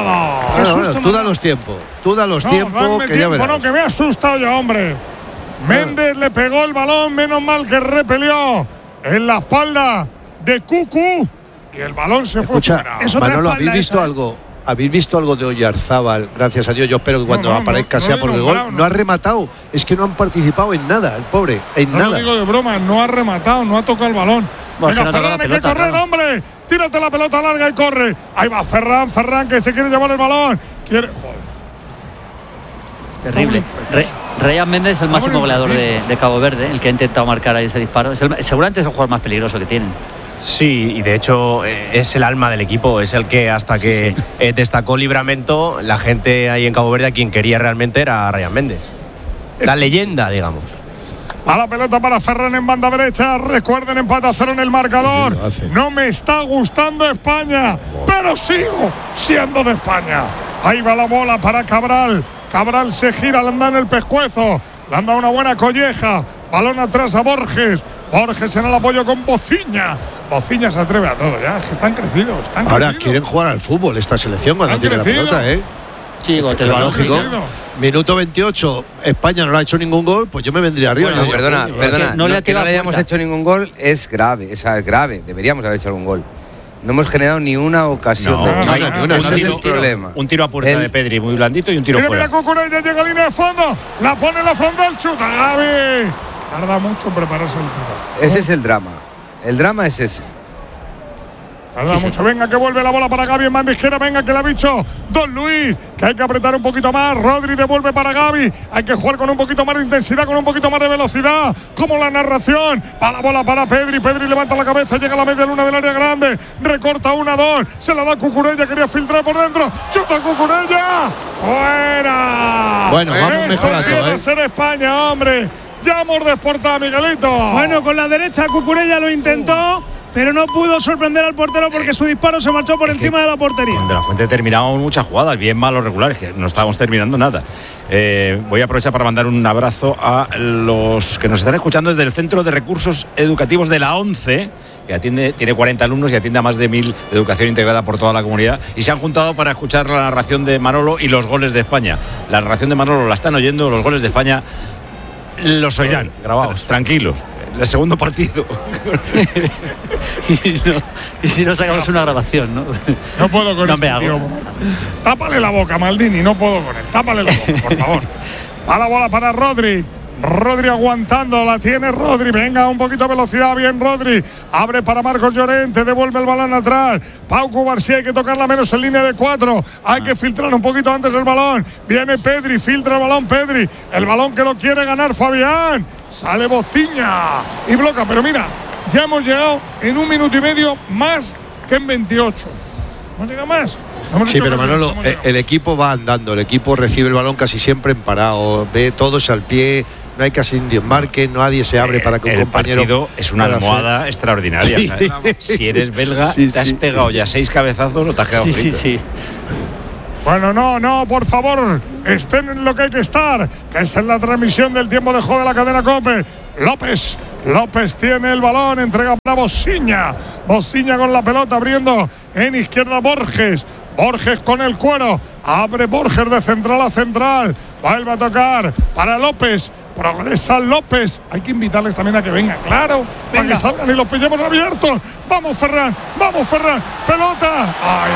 Tú da los tiempos. Que ya verás. Que me ha asustado ya, hombre. Méndez le pegó el balón, menos mal que repelió en la espalda de Cucu y el balón se fue fuera. Manolo, ¿habéis visto algo de Oyarzábal? Gracias a Dios, yo espero que cuando aparezca sea por el gol. No ha rematado, es que no han participado en nada, el pobre, nada. No lo digo de broma, no ha rematado, no ha tocado el balón. Venga, Ferran, hay que correr, hombre. Tírate la pelota larga y corre. Ahí va Ferran, que se quiere llevar el balón. Joder. Terrible. Ryan Méndez es el máximo goleador de Cabo Verde, el que ha intentado marcar ahí ese disparo. Seguramente es el jugador más peligroso que tienen. Sí, y de hecho es el alma del equipo, es el que hasta que destacó Livramento, la gente ahí en Cabo Verde a quien quería realmente era Ryan Méndez. La leyenda, digamos. A la pelota para Ferran en banda derecha. Recuerden, empate a 0 en el marcador. No me está gustando España, pero sigo siendo de España. Ahí va la bola para Cabral. Cabral se gira, le anda en el pescuezo. Le anda una buena colleja. Balón atrás a Borges. Borges en el apoyo con Bociña. Bociña se atreve a todo ya. Es que están crecidos. Ahora quieren jugar al fútbol esta selección cuando tiene la pelota, Sí, lógico. Minuto 28, España no le ha hecho ningún gol, pues yo me vendría arriba. Bueno, perdona, que no le hayamos hecho ningún gol es grave, es grave. Deberíamos haber hecho algún gol. No hemos generado ni una ocasión. Ese es el problema. Un tiro a puerta de Pedri muy blandito y un tiro fuera. Mira, Cucurella llega a línea de fondo, la pone en la frontal, chuta Gavi. Tarda mucho en prepararse el tiro. Ese es el drama. El drama es ese. Tarda mucho. Venga, que vuelve la bola para Gavi en banda izquierda. Venga, que la ha dicho Don Luis, que hay que apretar un poquito más. Rodri devuelve para Gavi. Hay que jugar con un poquito más de intensidad, con un poquito más de velocidad. Como la narración. Para la bola para Pedri. Pedri levanta la cabeza, llega a la media luna del área grande. Recorta 1-2. Se la da Cucurella, quería filtrar por dentro. ¡Chuta Cucurella! ¡Fuera! Bueno, vamos mejorando. Empieza a ser España, hombre. Ya hemos desportado a Miguelito. Bueno, con la derecha Cucurella lo intentó, pero no pudo sorprender al portero porque su disparo se marchó por encima de la portería. De la Fuente terminamos muchas jugadas, bien malos regulares, que no estábamos terminando nada. Voy a aprovechar para mandar un abrazo a los que nos están escuchando desde el Centro de Recursos Educativos de la ONCE, que tiene 40 alumnos y atiende a más de 1000 de educación integrada por toda la comunidad, y se han juntado para escuchar la narración de Manolo y los goles de España. La narración de Manolo la están oyendo, los goles de España los oirán, grabados, tranquilos. El segundo partido. y si no sacamos una grabación, ¿no? No puedo con este tío. Tápale la boca, Maldini, no puedo con él. Tápale la boca, por favor. A la bola para Rodri. Rodri aguantando, la tiene Rodri. Venga, un poquito de velocidad, bien Rodri. Abre para Marcos Llorente, devuelve el balón atrás. Pau Cubarsí, hay que tocarla menos en línea de 4. Hay que filtrar un poquito antes el balón. Viene Pedri, filtra el balón Pedri. El balón que lo quiere ganar Fabián. Sale Bociña y bloca, pero mira, ya hemos llegado en 1 minuto y medio más que en 28. ¿No llega más? Sí, pero Manolo, el equipo va andando, el equipo recibe el balón casi siempre en parado, ve todos al pie, no hay casi un marque, nadie se abre para que un compañero. El partido es una almohada extraordinaria. Sí. Si eres belga, te has pegado ya 6 cabezazos o te has quedado frito. Sí. Bueno, no, por favor, estén en lo que hay que estar, que es en la transmisión del tiempo de juego de la cadena COPE. López tiene el balón, entrega para Bociña con la pelota, abriendo en izquierda Borges con el cuero, abre Borges de central a central, vuelve a tocar para López, progresa López, hay que invitarles también a que vengan, claro, para que salgan y los pillemos abiertos. Vamos Ferran, pelota.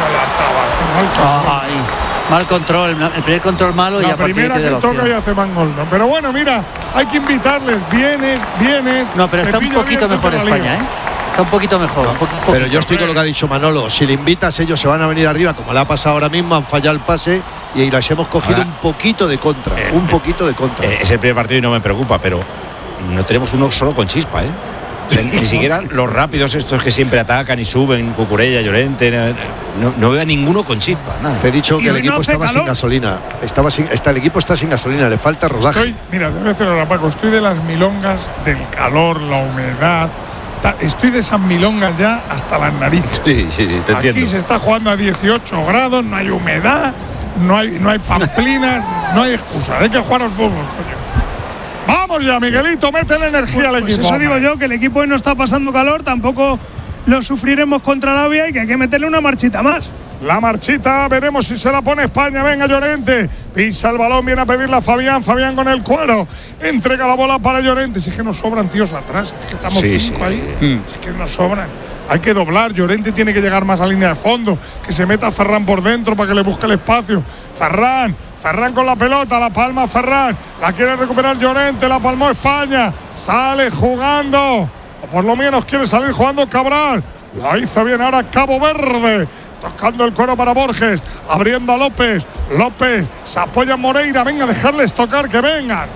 Mal control, el primer control malo y a partir primera que toca y hace mangol. Pero bueno, mira, hay que invitarles, vienes. No, pero está un poquito mejor España, Está un poquito mejor. Pero yo estoy con lo que ha dicho Manolo. Si le invitas, ellos se van a venir arriba, como le ha pasado ahora mismo, han fallado el pase y las hemos cogido un poquito de contra. Es el primer partido y no me preocupa, pero no tenemos uno solo con chispa, Ni siquiera los rápidos estos que siempre atacan y suben, Cucurella, Llorente, no veo a ninguno con chispa, nada. Te he dicho que el equipo estaba sin gasolina. El equipo está sin gasolina, le falta rodaje. Mira, te voy a decir ahora, Paco, estoy de las milongas del calor, la humedad. Estoy de esas milongas ya hasta las narices. Sí, te entiendo. Aquí se está jugando a 18 grados, no hay humedad, no hay pamplinas, no hay excusa. Hay que jugar al fútbol, coño. Vamos ya, Miguelito, mete la energía al equipo. Eso digo yo, que el equipo hoy no está pasando calor, tampoco lo sufriremos contra Arabia y que hay que meterle una marchita más. La marchita, veremos si se la pone España. Venga, Llorente, pisa el balón, viene a pedirla Fabián con el cuero, entrega la bola para Llorente. Si es que nos sobran tíos atrás, es que estamos 5 ahí, es que nos sobran. Hay que doblar, Llorente tiene que llegar más a línea de fondo, que se meta Ferran por dentro para que le busque el espacio. Ferran con la pelota, la palma Ferran, la quiere recuperar Llorente, la palmó España, sale jugando, o por lo menos quiere salir jugando Cabral, la hizo bien ahora Cabo Verde, tocando el cuero para Borges, abriendo a López, se apoya en Moreira, venga, dejarles tocar, que vengan.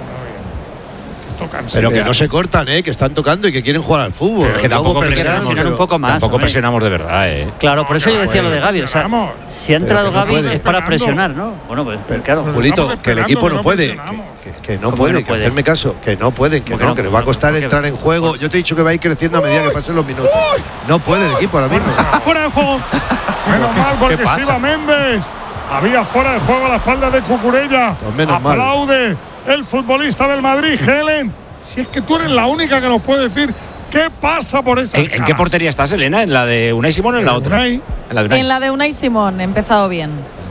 Pero que no se cortan, que están tocando y que quieren jugar al fútbol. Pero es que tampoco presionamos un poco más. Tampoco presionamos de verdad, Claro, por eso yo decía lo de Gavi. O sea, si ha entrado Gavi es para presionar, ¿no? Bueno, pues claro. Julito, que el equipo no puede. Que no puede, que hacerme caso. Que no pueden, que no, que les va a costar entrar en juego. Yo te he dicho que va a ir creciendo a medida que pasen los minutos. No puede el equipo ahora mismo. Fuera de juego. Menos mal, porque se iba Méndez. Había fuera de juego a la espalda de Cucurella. Aplaude el futbolista del Madrid, Helen. Si es que tú eres la única que nos puede decir qué pasa por esa. ¿En qué portería estás, Elena? ¿En la de Unai Simón o en la otra? En la de Unai Simón, he empezado bien.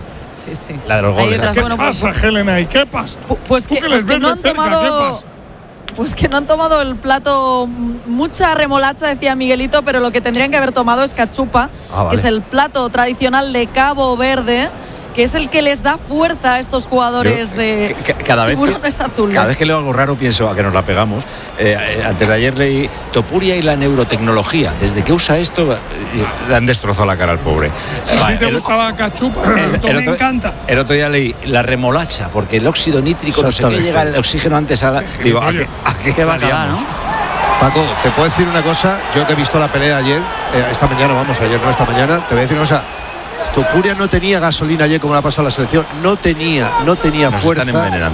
Sí. La de los goles. ¿Qué pasa, Helena? ¿Y qué pasa? Pues que no han tomado. Pues que no han tomado el plato, mucha remolacha, decía Miguelito, pero lo que tendrían que haber tomado es cachupa, que es el plato tradicional de Cabo Verde, que es el que les da fuerza a estos jugadores de tiburones azules. Cada vez que leo algo raro pienso a que nos la pegamos. Antes de ayer leí Topuria y la neurotecnología. Desde que usa esto le han destrozado la cara al pobre. ¿A ti te gustaba la cachupa? Me encanta. El otro día leí la remolacha, porque el óxido nítrico, no sé qué, llega el oxígeno antes a la... Digo, ¿a qué variamos? ¿No? Paco, te puedo decir una cosa. Yo que he visto la pelea ayer, esta mañana, esta mañana, te voy a decir una cosa. Topuria no tenía gasolina ayer como la ha pasado la selección, no tenía fuerza. Están envenenando.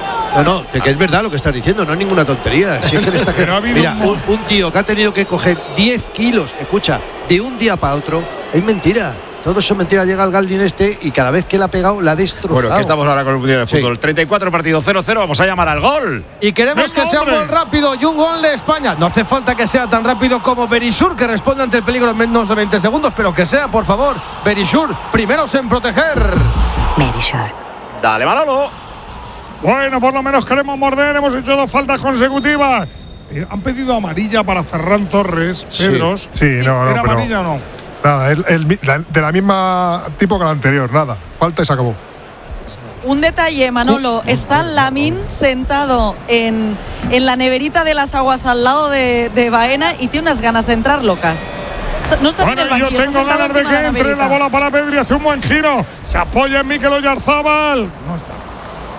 No, que es verdad lo que estás diciendo, no es ninguna tontería. Si es que mira, un tío que ha tenido que coger 10 kilos, escucha, de un día para otro, es mentira. Todo eso es mentira. Llega el Galdin y cada vez que la ha pegado la ha destrozado. Bueno, que estamos ahora con el Mundial de Fútbol. 34 partido 0-0, vamos a llamar al gol. Y queremos que sea un gol rápido y un gol de España. No hace falta que sea tan rápido como Berisur, que responde ante el peligro en menos de 20 segundos, pero que sea, por favor, Berisur, primeros en proteger. Berisur. Dale, Manolo. Bueno, por lo menos queremos morder, hemos hecho 2 faltas consecutivas. Han pedido amarilla para Ferran Torres, Pedros. Sí, no, ¿Era amarilla o no? Nada, de la misma tipo que la anterior, nada. Falta y se acabó. Un detalle, Manolo. Está Lamín sentado en la neverita de las aguas al lado de Baena y tiene unas ganas de entrar locas. No está en el banquillo, yo tengo ganas de que entre la bola para Pedri, hace un buen giro. Se apoya en Mikel Oyarzabal.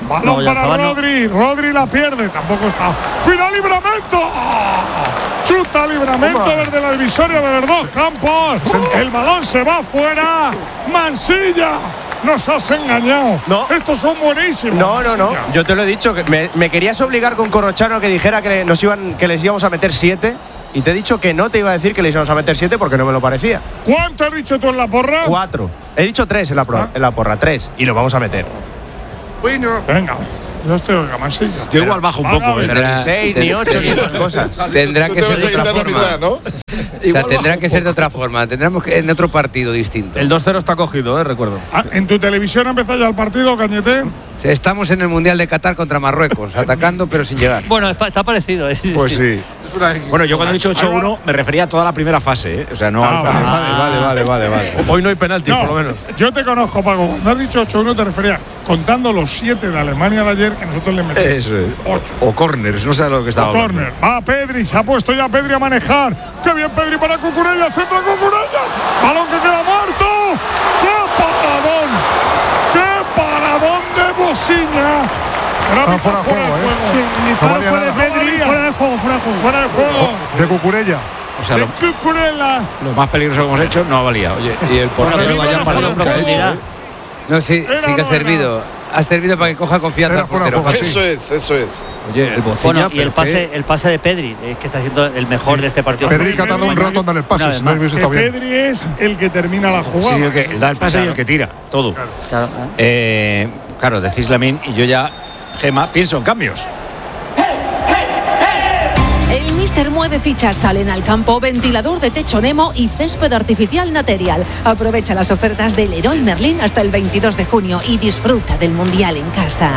Balón para Rodri. Rodri la pierde. Tampoco está. ¡Cuidado, Livramento! Chuta Livramento desde la divisoria de los dos campos. El balón se va fuera. Mansilla. Nos has engañado. No. Estos son buenísimos. No. Yo te lo he dicho. Que me querías obligar con Corrochano que dijera que les íbamos a meter 7. Y te he dicho que no te iba a decir que les íbamos a meter 7 porque no me lo parecía. ¿Cuánto has dicho tú en la porra? 4. He dicho 3 en la porra. 3. Y lo vamos a meter. Bueno. Venga. Yo estoy en Mansilla. Yo igual bajo un poco. Ni 6, ni 8, ni esas cosas. Tendrá que ser de otra forma. Mitad, ¿no? O sea, tendrá que ser de otra forma. Tendremos que en otro partido distinto. El 2-0 está cogido, recuerdo. ¿En tu televisión ha empezado ya el partido, Cañete? Estamos en el Mundial de Qatar contra Marruecos, atacando pero sin llegar. Bueno, está parecido. Pues sí. Bueno, yo cuando he dicho 8-1 me refería a toda la primera fase, ¿eh? O sea, no Vale. Hoy no hay penalti, por lo menos. Yo te conozco, Paco. Cuando has dicho 8-1 te referías contando los 7 de Alemania de ayer que nosotros le metimos. Eso es. 8. O corners, no sé lo que estaba hablando. Corner. Va Pedri, se ha puesto ya Pedri a manejar. ¡Qué bien Pedri para Cucurella! ¡Centro Cucurella! ¡Balón que queda muerto! ¡Qué paradón! ¡Qué paradón de Bociña! Fuera de juego, Fuera de Pedri, fuera de juego. Fuera de juego. De Cucurella. O sea, lo más peligroso que hemos hecho no valía. Oye, y el portero vaya partido en profundidad. No, sí que ha servido. Ha servido para que coja confianza el portero. Eso es. Oye, el Bociña. Y el pase de Pedri, que está siendo el mejor de este partido. Pedri que ha tardado un rato en dar el pase. Si no hubiese estado bien. Pedri es el que termina la jugada. Sí, el que da el pase y el que tira. Todo. Claro, decís Lamine y yo ya, Gema, pienso en cambios. El míster mueve fichas, salen al campo, ventilador de techo Nemo y césped artificial Material. Aprovecha las ofertas del Leroy Merlin hasta el 22 de junio y disfruta del Mundial en casa.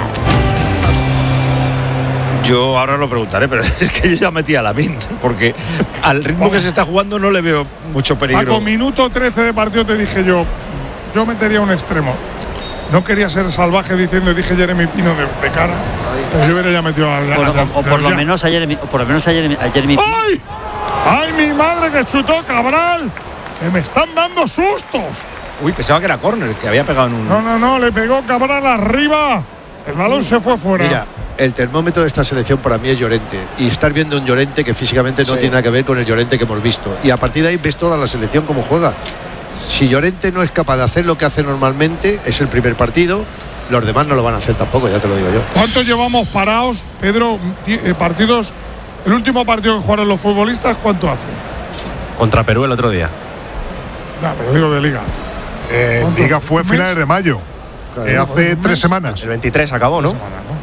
Yo ahora lo preguntaré, pero es que yo ya metí a Lamine, porque al ritmo que se está jugando no le veo mucho peligro. Paco, minuto 13 de partido te dije yo metería un extremo. No quería ser salvaje dije Jeremy Pino de cara, pero yo hubiera ya metido a por lo menos a Jeremy Pino. ¡Ay! ¡Ay, mi madre que chutó Cabral! ¡Que me están dando sustos! Uy, pensaba que era córner, que había pegado en un... No, le pegó Cabral arriba. El balón se fue fuera. Mira, el termómetro de esta selección para mí es Llorente. Y estar viendo un Llorente que físicamente no tiene nada que ver con el Llorente que hemos visto. Y a partir de ahí ves toda la selección cómo juega. Si Llorente no es capaz de hacer lo que hace normalmente, es el primer partido. Los demás no lo van a hacer tampoco, ya te lo digo yo. ¿Cuántos llevamos parados, Pedro? Partidos. El último partido que jugaron los futbolistas, ¿cuánto hace? Contra Perú el otro día. No, pero digo de Liga. Liga fue finales de mayo. Hace 3 semanas. El 23 acabó, ¿no?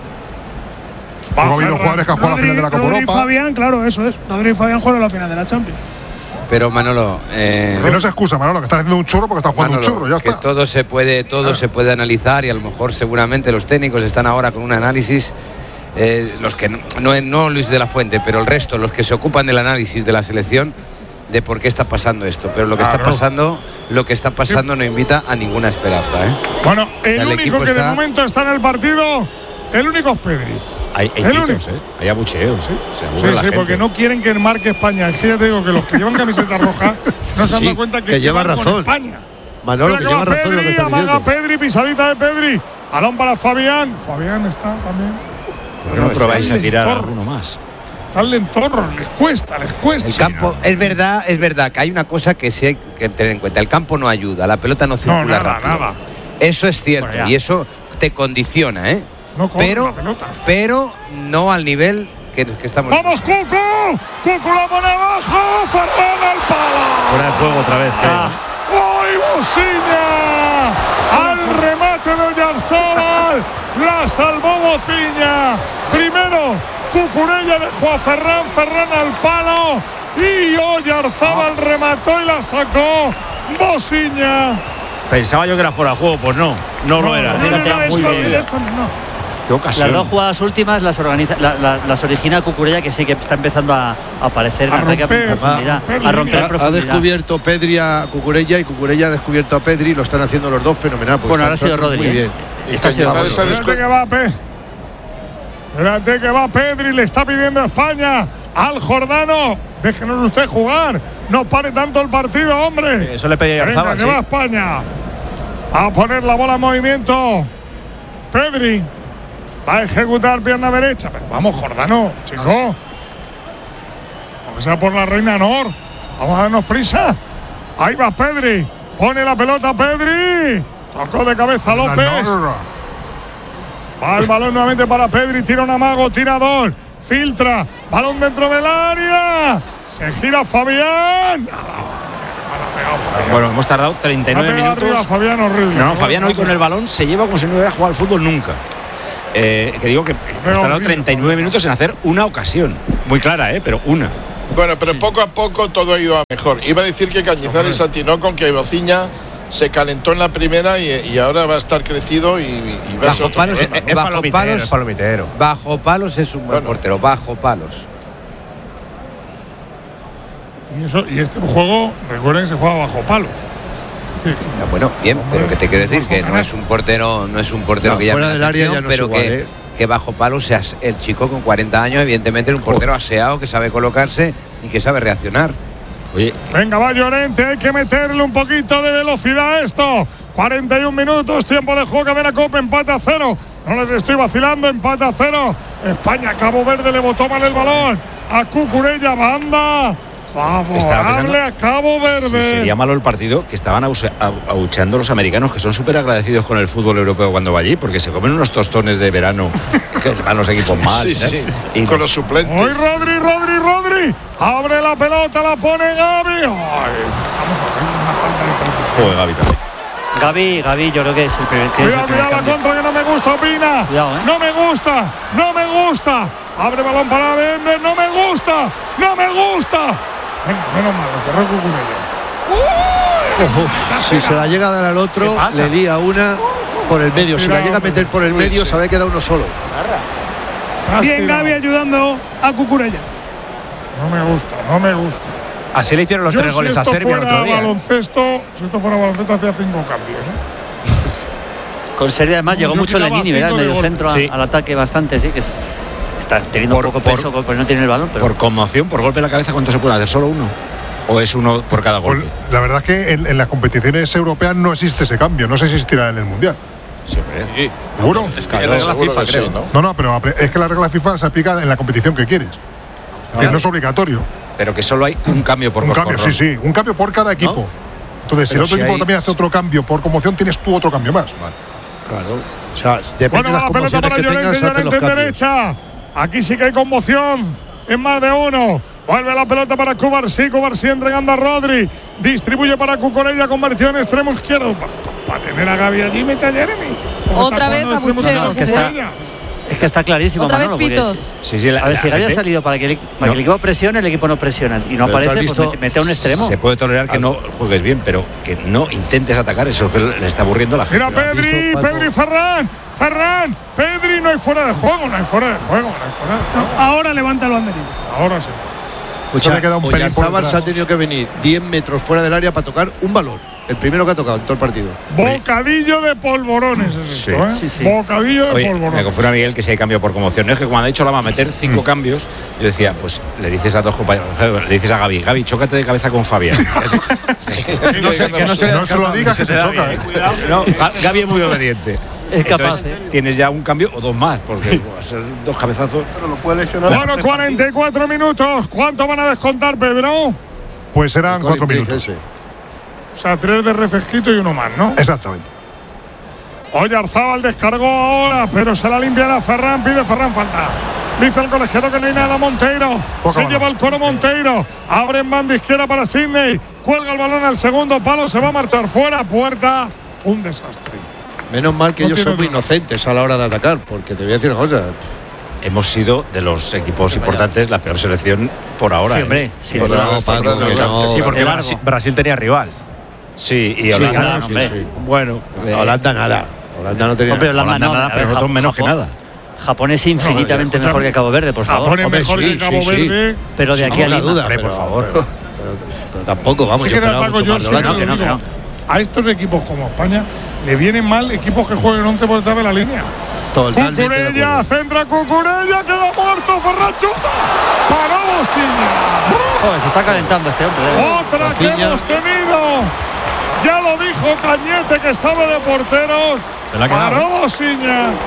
Luego ha habido jugadores que han jugado la final de la Copa Europa. Rodri y Fabián, claro, eso es. Rodri y Fabián jugaron la final de la Champions. Pero Manolo, que no se excusa, Manolo, que están haciendo un churro porque están jugando Manolo, un churro, ya que está. Todo se puede analizar y a lo mejor seguramente los técnicos están ahora con un análisis, los que no Luis de la Fuente, pero el resto, los que se ocupan del análisis de la selección, de por qué está pasando esto. Pero lo que está pasando no invita a ninguna esperanza, ¿eh? Bueno, el único que de momento está en el partido, el único es Pedri. Hay gritos, hay abucheos. Sí, porque no quieren que marque España. Es que ya te digo que los que llevan camiseta roja no se han dado cuenta que lleva razón. España. Manolo, que lleva razón. Pedri, amaga Pedri, pisadita de Pedri. Balón para Fabián. Fabián está también. ¿Por qué no probáis a tirar alguno más? Están lentorros, les cuesta. El campo, es verdad que hay una cosa que sí hay que tener en cuenta. El campo no ayuda, la pelota no circula rápido. Nada. Eso es cierto y eso te condiciona, ¿eh? No pero no al nivel que estamos. ¡Vamos, Cucu! ¡Cucu la pone abajo! ¡Ferran al palo! Fuera de juego otra vez, creo. ¡Ay, Bociña! ¡Al remate de Oyarzabal! ¡La salvó Bociña! Primero, Cucurella dejó a Ferran al palo y Oyarzabal remató y la sacó Bociña. Pensaba yo que era fuera de juego, pues no lo era. Muy bien. Qué ocasión. Las dos jugadas últimas las origina Cucurella, que sí que está empezando a aparecer en ataque a profundidad. A romper profundidad. Ha descubierto Pedri a Cucurella y Cucurella ha descubierto a Pedri. Lo están haciendo los dos fenomenal. Bueno, ahora ha sido Rodri. Muy bien. Espérate que va Pedri, le está pidiendo a España al Jordano. Déjenos usted jugar. No pare tanto el partido, hombre. Eso le pedía a Oyarzabal. Venga, que va España a poner la bola en movimiento. Pedri. Va a ejecutar pierna derecha. Pero vamos, Jordano, chico. Aunque sea por la reina Nor. Vamos a darnos prisa. Ahí va Pedri. Pone la pelota Pedri. Tocó de cabeza López. Va el balón nuevamente para Pedri. Tira un amago, tirador. Filtra. Balón dentro del área. Se gira Fabián. Bueno, hemos tardado 39 minutos. Arriba, Fabián, horrible. No, Fabián hoy con el balón se lleva como si no hubiera jugado al fútbol nunca. Que digo que hemos tardado 39 minutos en hacer una ocasión. Muy clara, pero una. Bueno, pero poco a poco todo ha ido a mejor. Iba a decir que Cañizares atinó con que Bociña se calentó en la primera y ahora va a estar crecido y va a ser bajo palos, es palomitero. Bajo palos es un buen portero, bajo palos. Y este juego, recuerden que se juega bajo palos. Sí. Bueno, bien, pero que te quiero decir que no es un portero, que ya fuera del área ya no pero es igual, que bajo palos sea el chico con 40 años, evidentemente es un portero aseado que sabe colocarse y que sabe reaccionar. Oye. Venga, va Llorente, hay que meterle un poquito de velocidad a esto. 41 minutos, tiempo de juego, cadena Copa, empate a 0. No les estoy vacilando, empate a 0. España, Cabo Verde le botó mal el balón. A Cucurella, banda. Favorable a Cabo Verde. Sí, sería malo el partido que estaban abucheando los americanos, que son súper agradecidos con el fútbol europeo cuando va allí, porque se comen unos tostones de verano que van los equipos mal. Y con los suplentes. Hoy Rodri. Abre la pelota, la pone Gavi. Estamos haciendo una falta de precisión. Joder, Gavi también. Gavi, yo creo que es el primer. Cuidado, la contra que no me gusta, Opina. Cuidado, No me gusta. Abre balón para Bender. No me gusta. Venga, menos mal, lo cerró Cucurella. Si se la llega a dar al otro, le lía una por el medio. Si la llega a meter por el medio, se había quedado uno solo. Bien, Gavi ayudando a Cucurella. No me gusta. Así le hicieron los 3 goles a Serbia el otro día. Si esto fuera baloncesto, hacía 5 cambios. Con Serbia además llegó mucho Lenini, ¿verdad? El medio centro al ataque bastante, sí, que está teniendo poco peso porque no tiene el balón. Pero... Por conmoción, por golpe en la cabeza, ¿cuánto se puede hacer? ¿Solo uno? ¿O es uno por cada golpe? Pues, la verdad es que en las competiciones europeas no existe ese cambio. No sé si existirá en el Mundial. Sí. ¿Seguro? Es que regla FIFA, creo. No, pero es que la regla FIFA se aplica en la competición que quieres. Es decir, no es obligatorio. Pero que solo hay un cambio por cambio, sí. Un cambio por cada equipo. ¿No? Entonces, si el otro equipo también hace otro cambio por conmoción, tienes tú otro cambio más. Vale. Claro. O sea, depende de las la pelota para Llorente en derecha. Aquí sí que hay conmoción. En más de uno. Vuelve la pelota para Cubarsí entregando a Rodri. Distribuye para Cucurella, convirtió en extremo izquierdo. Para tener a Gavi allí, mete a Jeremy. Otra vez abucheos. Es que está clarísimo. Otra Manolo, vez pitos. A ver, si Gavi ha salido para que el equipo presione, el equipo no presiona. Y no aparece, pues mete a un extremo. Se puede tolerar que no juegues bien, pero que no intentes atacar. Eso es que le está aburriendo a la gente. Mira Pedri, Ferran. Pedri, no hay fuera de juego. Ahora levanta el banderín. Ahora sí. Oyarzábal se ha tenido que venir 10 metros fuera del área para tocar un balón. El primero que ha tocado en todo el partido. Bocadillo de polvorones es esto, Sí. Bocadillo de polvorones. Me confunde a Miguel que si hay cambio por conmoción. Es que cuando ha dicho la va a meter 5 cambios, yo decía, pues le dices a dos compañeros, le dices a Gavi, chócate de cabeza con Fabián. No se lo digas que se choca. No, Gavi es muy obediente. Es capaz. Tienes ya un cambio o 2 más, porque ser 2 cabezazos. Pero lo puede lesionar. Bueno, 44 minutos. ¿Cuánto van a descontar, Pedro? Pues serán 4 minutos. O sea, 3 de refresquito y 1 más, ¿no? Exactamente. Oyarzábal descargó ahora, pero se la limpiará Ferran. Pide Ferran falta. Dice el colegiado que no hay nada. Monteiro. Se lleva el cuero Monteiro. Abre en banda izquierda para Sidney. Cuelga el balón al segundo palo. Se va a marchar fuera. Puerta. Un desastre. Menos mal que ellos son muy inocentes a la hora de atacar, porque te voy a decir una cosa. Hemos sido de los equipos importantes la peor selección por ahora. Sí, hombre. Sí, porque Brasil tenía rival. Sí, y Holanda. Bueno, Holanda nada. Holanda no tenía Holanda nada, pero nosotros menos que nada. Japón es infinitamente mejor que Cabo Verde, por favor. Japón es mejor que Cabo Verde. Pero de aquí a Lima, duda, por favor. Pero tampoco, vamos, yo esperaba mucho más de Holanda. A estos equipos como España le vienen mal equipos que jueguen 11 por detrás de la línea. Cucurella, centra Cucurella, queda muerto, Ferran chuta. Paró Bociña. Joder, se está calentando este hombre. Otra que hemos tenido. Ya lo dijo Cañete, que sabe de porteros. Paró Bociña.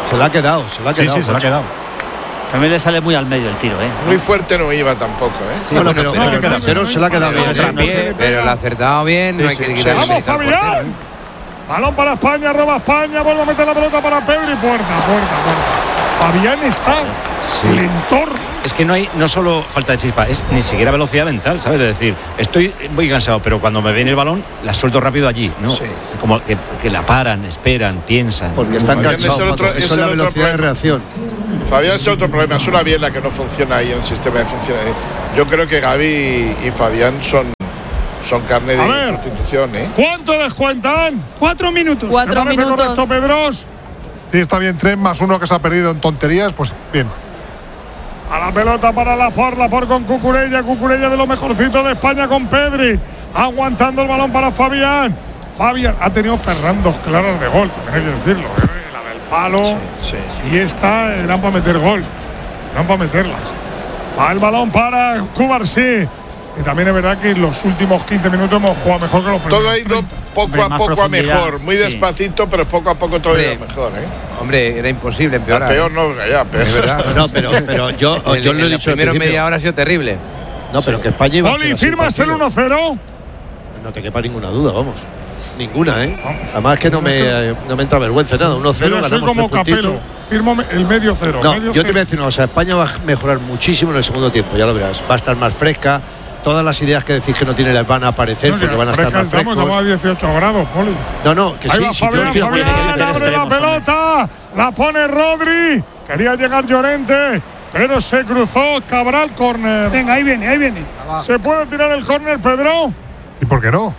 Se la ha quedado. Sí, se la ha quedado. También le sale muy al medio el tiro, ¿eh? Muy fuerte no iba tampoco, ¿eh? Sí, pero se la ha quedado bien. Pero lo ha acertado bien, no hay que quitarle. ¡Vamos, Fabián! Balón para España, roba España, vuelve a meter la pelota para Pedri, puerta. Fabián está lentor. Es que no solo falta de chispa, es ni siquiera velocidad mental, ¿sabes? Es decir, estoy muy cansado, pero cuando me viene el balón, la suelto rápido allí, ¿no? Sí. Como que la paran, esperan, piensan. Porque están cansados. Eso es la velocidad de reacción. Fabián es otro problema, es una biela que no funciona ahí en el sistema de función. Yo creo que Gavi y Fabián son carne de sustitución, ¿eh? ¿Cuánto descuentan? 4 minutos. 4 minutos. ¿Correcto, Pedros? Sí, está bien, 3 más 1 que se ha perdido en tonterías, pues bien. A la pelota para Laporte con Cucurella de lo mejorcito de España con Pedri. Aguantando el balón para Fabián. Fabián ha tenido Ferran 2 claras de gol, también hay que decirlo, ¿eh? La del palo. Sí. Y esta eran para meter gol. Eran para meterlas. Va el balón para Cubarsí. Y también es verdad que en los últimos 15 minutos hemos jugado mejor que los primeros. Todo ha ido poco a poco a mejor. Muy despacito, pero poco a poco todo ha ido mejor, ¿eh? Hombre, era imposible empeorar. Peor no, ya, peor. Es verdad. No, pero yo lo he dicho. Primero media hora ha sido terrible. No, pero que España iba a Poli, ¿firmas el 1-0? No te quepa ninguna duda, vamos. Ninguna, ¿eh? Además que no me entra vergüenza nada. 1-0 ganamos. Soy como Capello. Firmo el medio cero. No, yo te voy a decir una cosa. España va a mejorar muchísimo en el segundo tiempo, ya lo verás. Va a estar más fresca. Todas las ideas que decís que no tiene les van a aparecer porque van a estar más frescos. Estamos a 18 grados, Poli. No, que ahí sí. Va Fabián, abre la pelota. La pone Rodri. Quería llegar Llorente, pero se cruzó Cabral, córner. Venga, ahí viene. ¿Se puede tirar el córner, Pedro? ¿Y por qué no?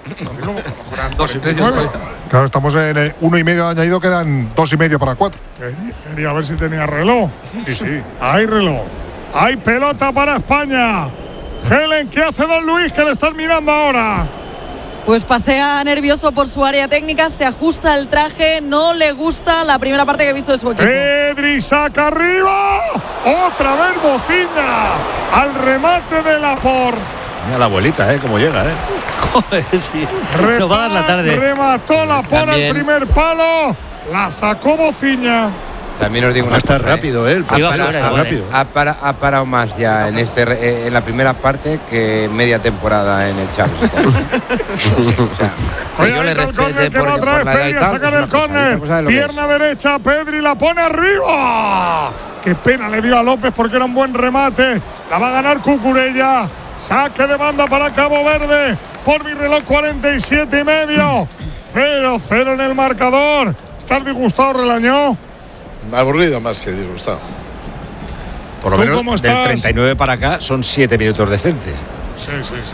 2,5. Claro, estamos en 1,5 añadido, quedan 2,5 para 4. Quería ver si tenía reloj. Sí. Hay reloj. Hay pelota para España. Helen, ¿qué hace Don Luis que le están mirando ahora? Pues pasea nervioso por su área técnica, se ajusta el traje, no le gusta la primera parte que he visto de su equipo. Pedri saca arriba, otra vez Bociña al remate de Laporte. Mira la abuelita, cómo llega, Joder, sí. Nos va a dar la tarde. Remató Laporte al primer palo, la sacó Bociña. También os digo una cosa, rápido, ha parado más ya en la primera parte que media temporada en el Champions. Yo le respeto que va otra vez Pedri a sacar el córner. Pierna derecha, Pedri la pone arriba. Qué pena le dio a López porque era un buen remate. La va a ganar Cucurella. Saque de banda para Cabo Verde. Por mi reloj 47,5. 0-0 en el marcador. ¿Estás disgustado, Relañó? Aburrido más que disgustado. Por lo menos del 39 para acá son 7 minutos decentes. Sí.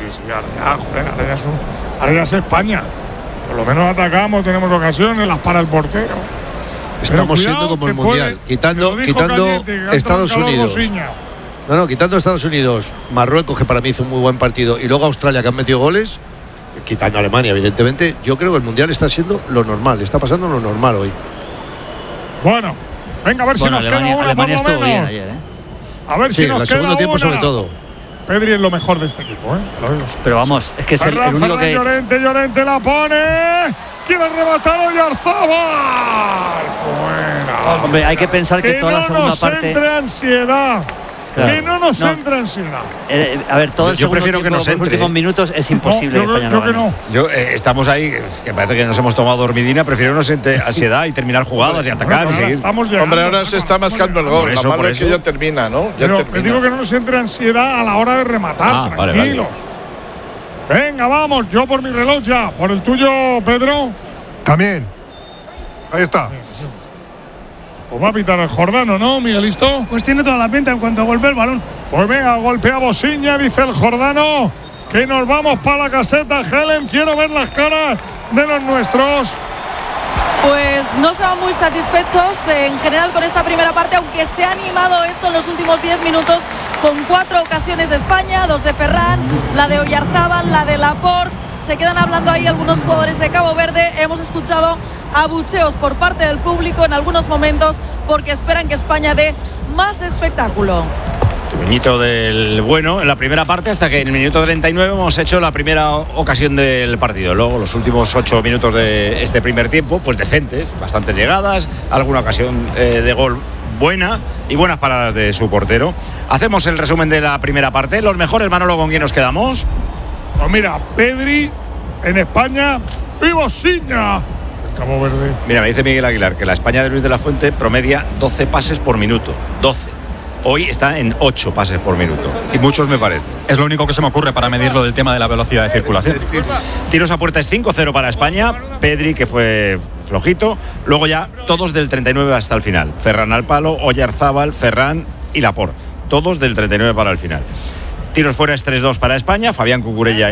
Ahora ya es España. Por lo menos atacamos, tenemos ocasiones, las para el portero. Estamos siendo como el Mundial, quitando Estados Unidos. Quitando Estados Unidos, Marruecos, que para mí hizo un muy buen partido, y luego Australia, que han metido goles, quitando Alemania, evidentemente. Yo creo que el Mundial está siendo lo normal, está pasando lo normal hoy. Bueno, venga, a ver si nos queda una por lo menos. Bien ayer, A ver si nos queda el segundo tiempo una. Sobre todo. Pedri es lo mejor de este equipo, Te lo digo. Pero vamos, es que es el único que… Llorente la pone. Quiere rematar Oyarzabal. Fuera. Hombre, hay que pensar que toda la segunda parte… Que no nos entre ansiedad. Claro. Que no nos entre ansiedad. A ver, todo el yo prefiero que nos entre. Los últimos minutos es imposible. Yo que no. Estamos ahí, que parece que nos hemos tomado dormidina. Prefiero no sentir ansiedad y terminar jugadas y atacar. Hombre, ahora se está mascando el gol. Lo malo es que ya termina, ¿no? Pero digo que no nos entre ansiedad a la hora de rematar. Tranquilos. Vale. Venga, vamos. Yo por mi reloj ya. ¿Por el tuyo, Pedro? También. Ahí está. Pues va a pitar el Jordano, ¿no, Miguelito? Pues tiene toda la pinta en cuanto golpea el balón. Pues venga, golpea Bociña, dice el Jordano, que nos vamos para la caseta. Helen, quiero ver las caras de los nuestros. Pues no se van muy satisfechos en general con esta primera parte, aunque se ha animado esto en los últimos 10 minutos con 4 ocasiones de España, 2 de Ferran, la de Oyarzabal, la de Laporte. Se quedan hablando ahí algunos jugadores de Cabo Verde. Hemos escuchado abucheos por parte del público en algunos momentos porque esperan que España dé más espectáculo. Puñito del bueno en la primera parte, hasta que en el minuto 39 hemos hecho la primera ocasión del partido. Luego los últimos 8 minutos de este primer tiempo, pues decentes, bastantes llegadas, alguna ocasión de gol buena y buenas paradas de su portero. Hacemos el resumen de la primera parte. Los mejores, Manolo, ¿con quién nos quedamos? Pues mira, Pedri en España y Bosiña. Cabo Verde. Mira, me dice Miguel Aguilar que la España de Luis de la Fuente promedia 12 pases por minuto. 12. Hoy está en 8 pases por minuto. Y muchos me parece. Es lo único que se me ocurre para medirlo del tema de la velocidad de circulación. Tiros a puerta es 5-0 para España. Pedri, que fue flojito. Luego ya todos del 39 hasta el final. Ferran al palo, Oyarzábal, Ferran y Laporte. Todos del 39 para el final. Tiros fuera es 3-2 para España. Fabián Cucurella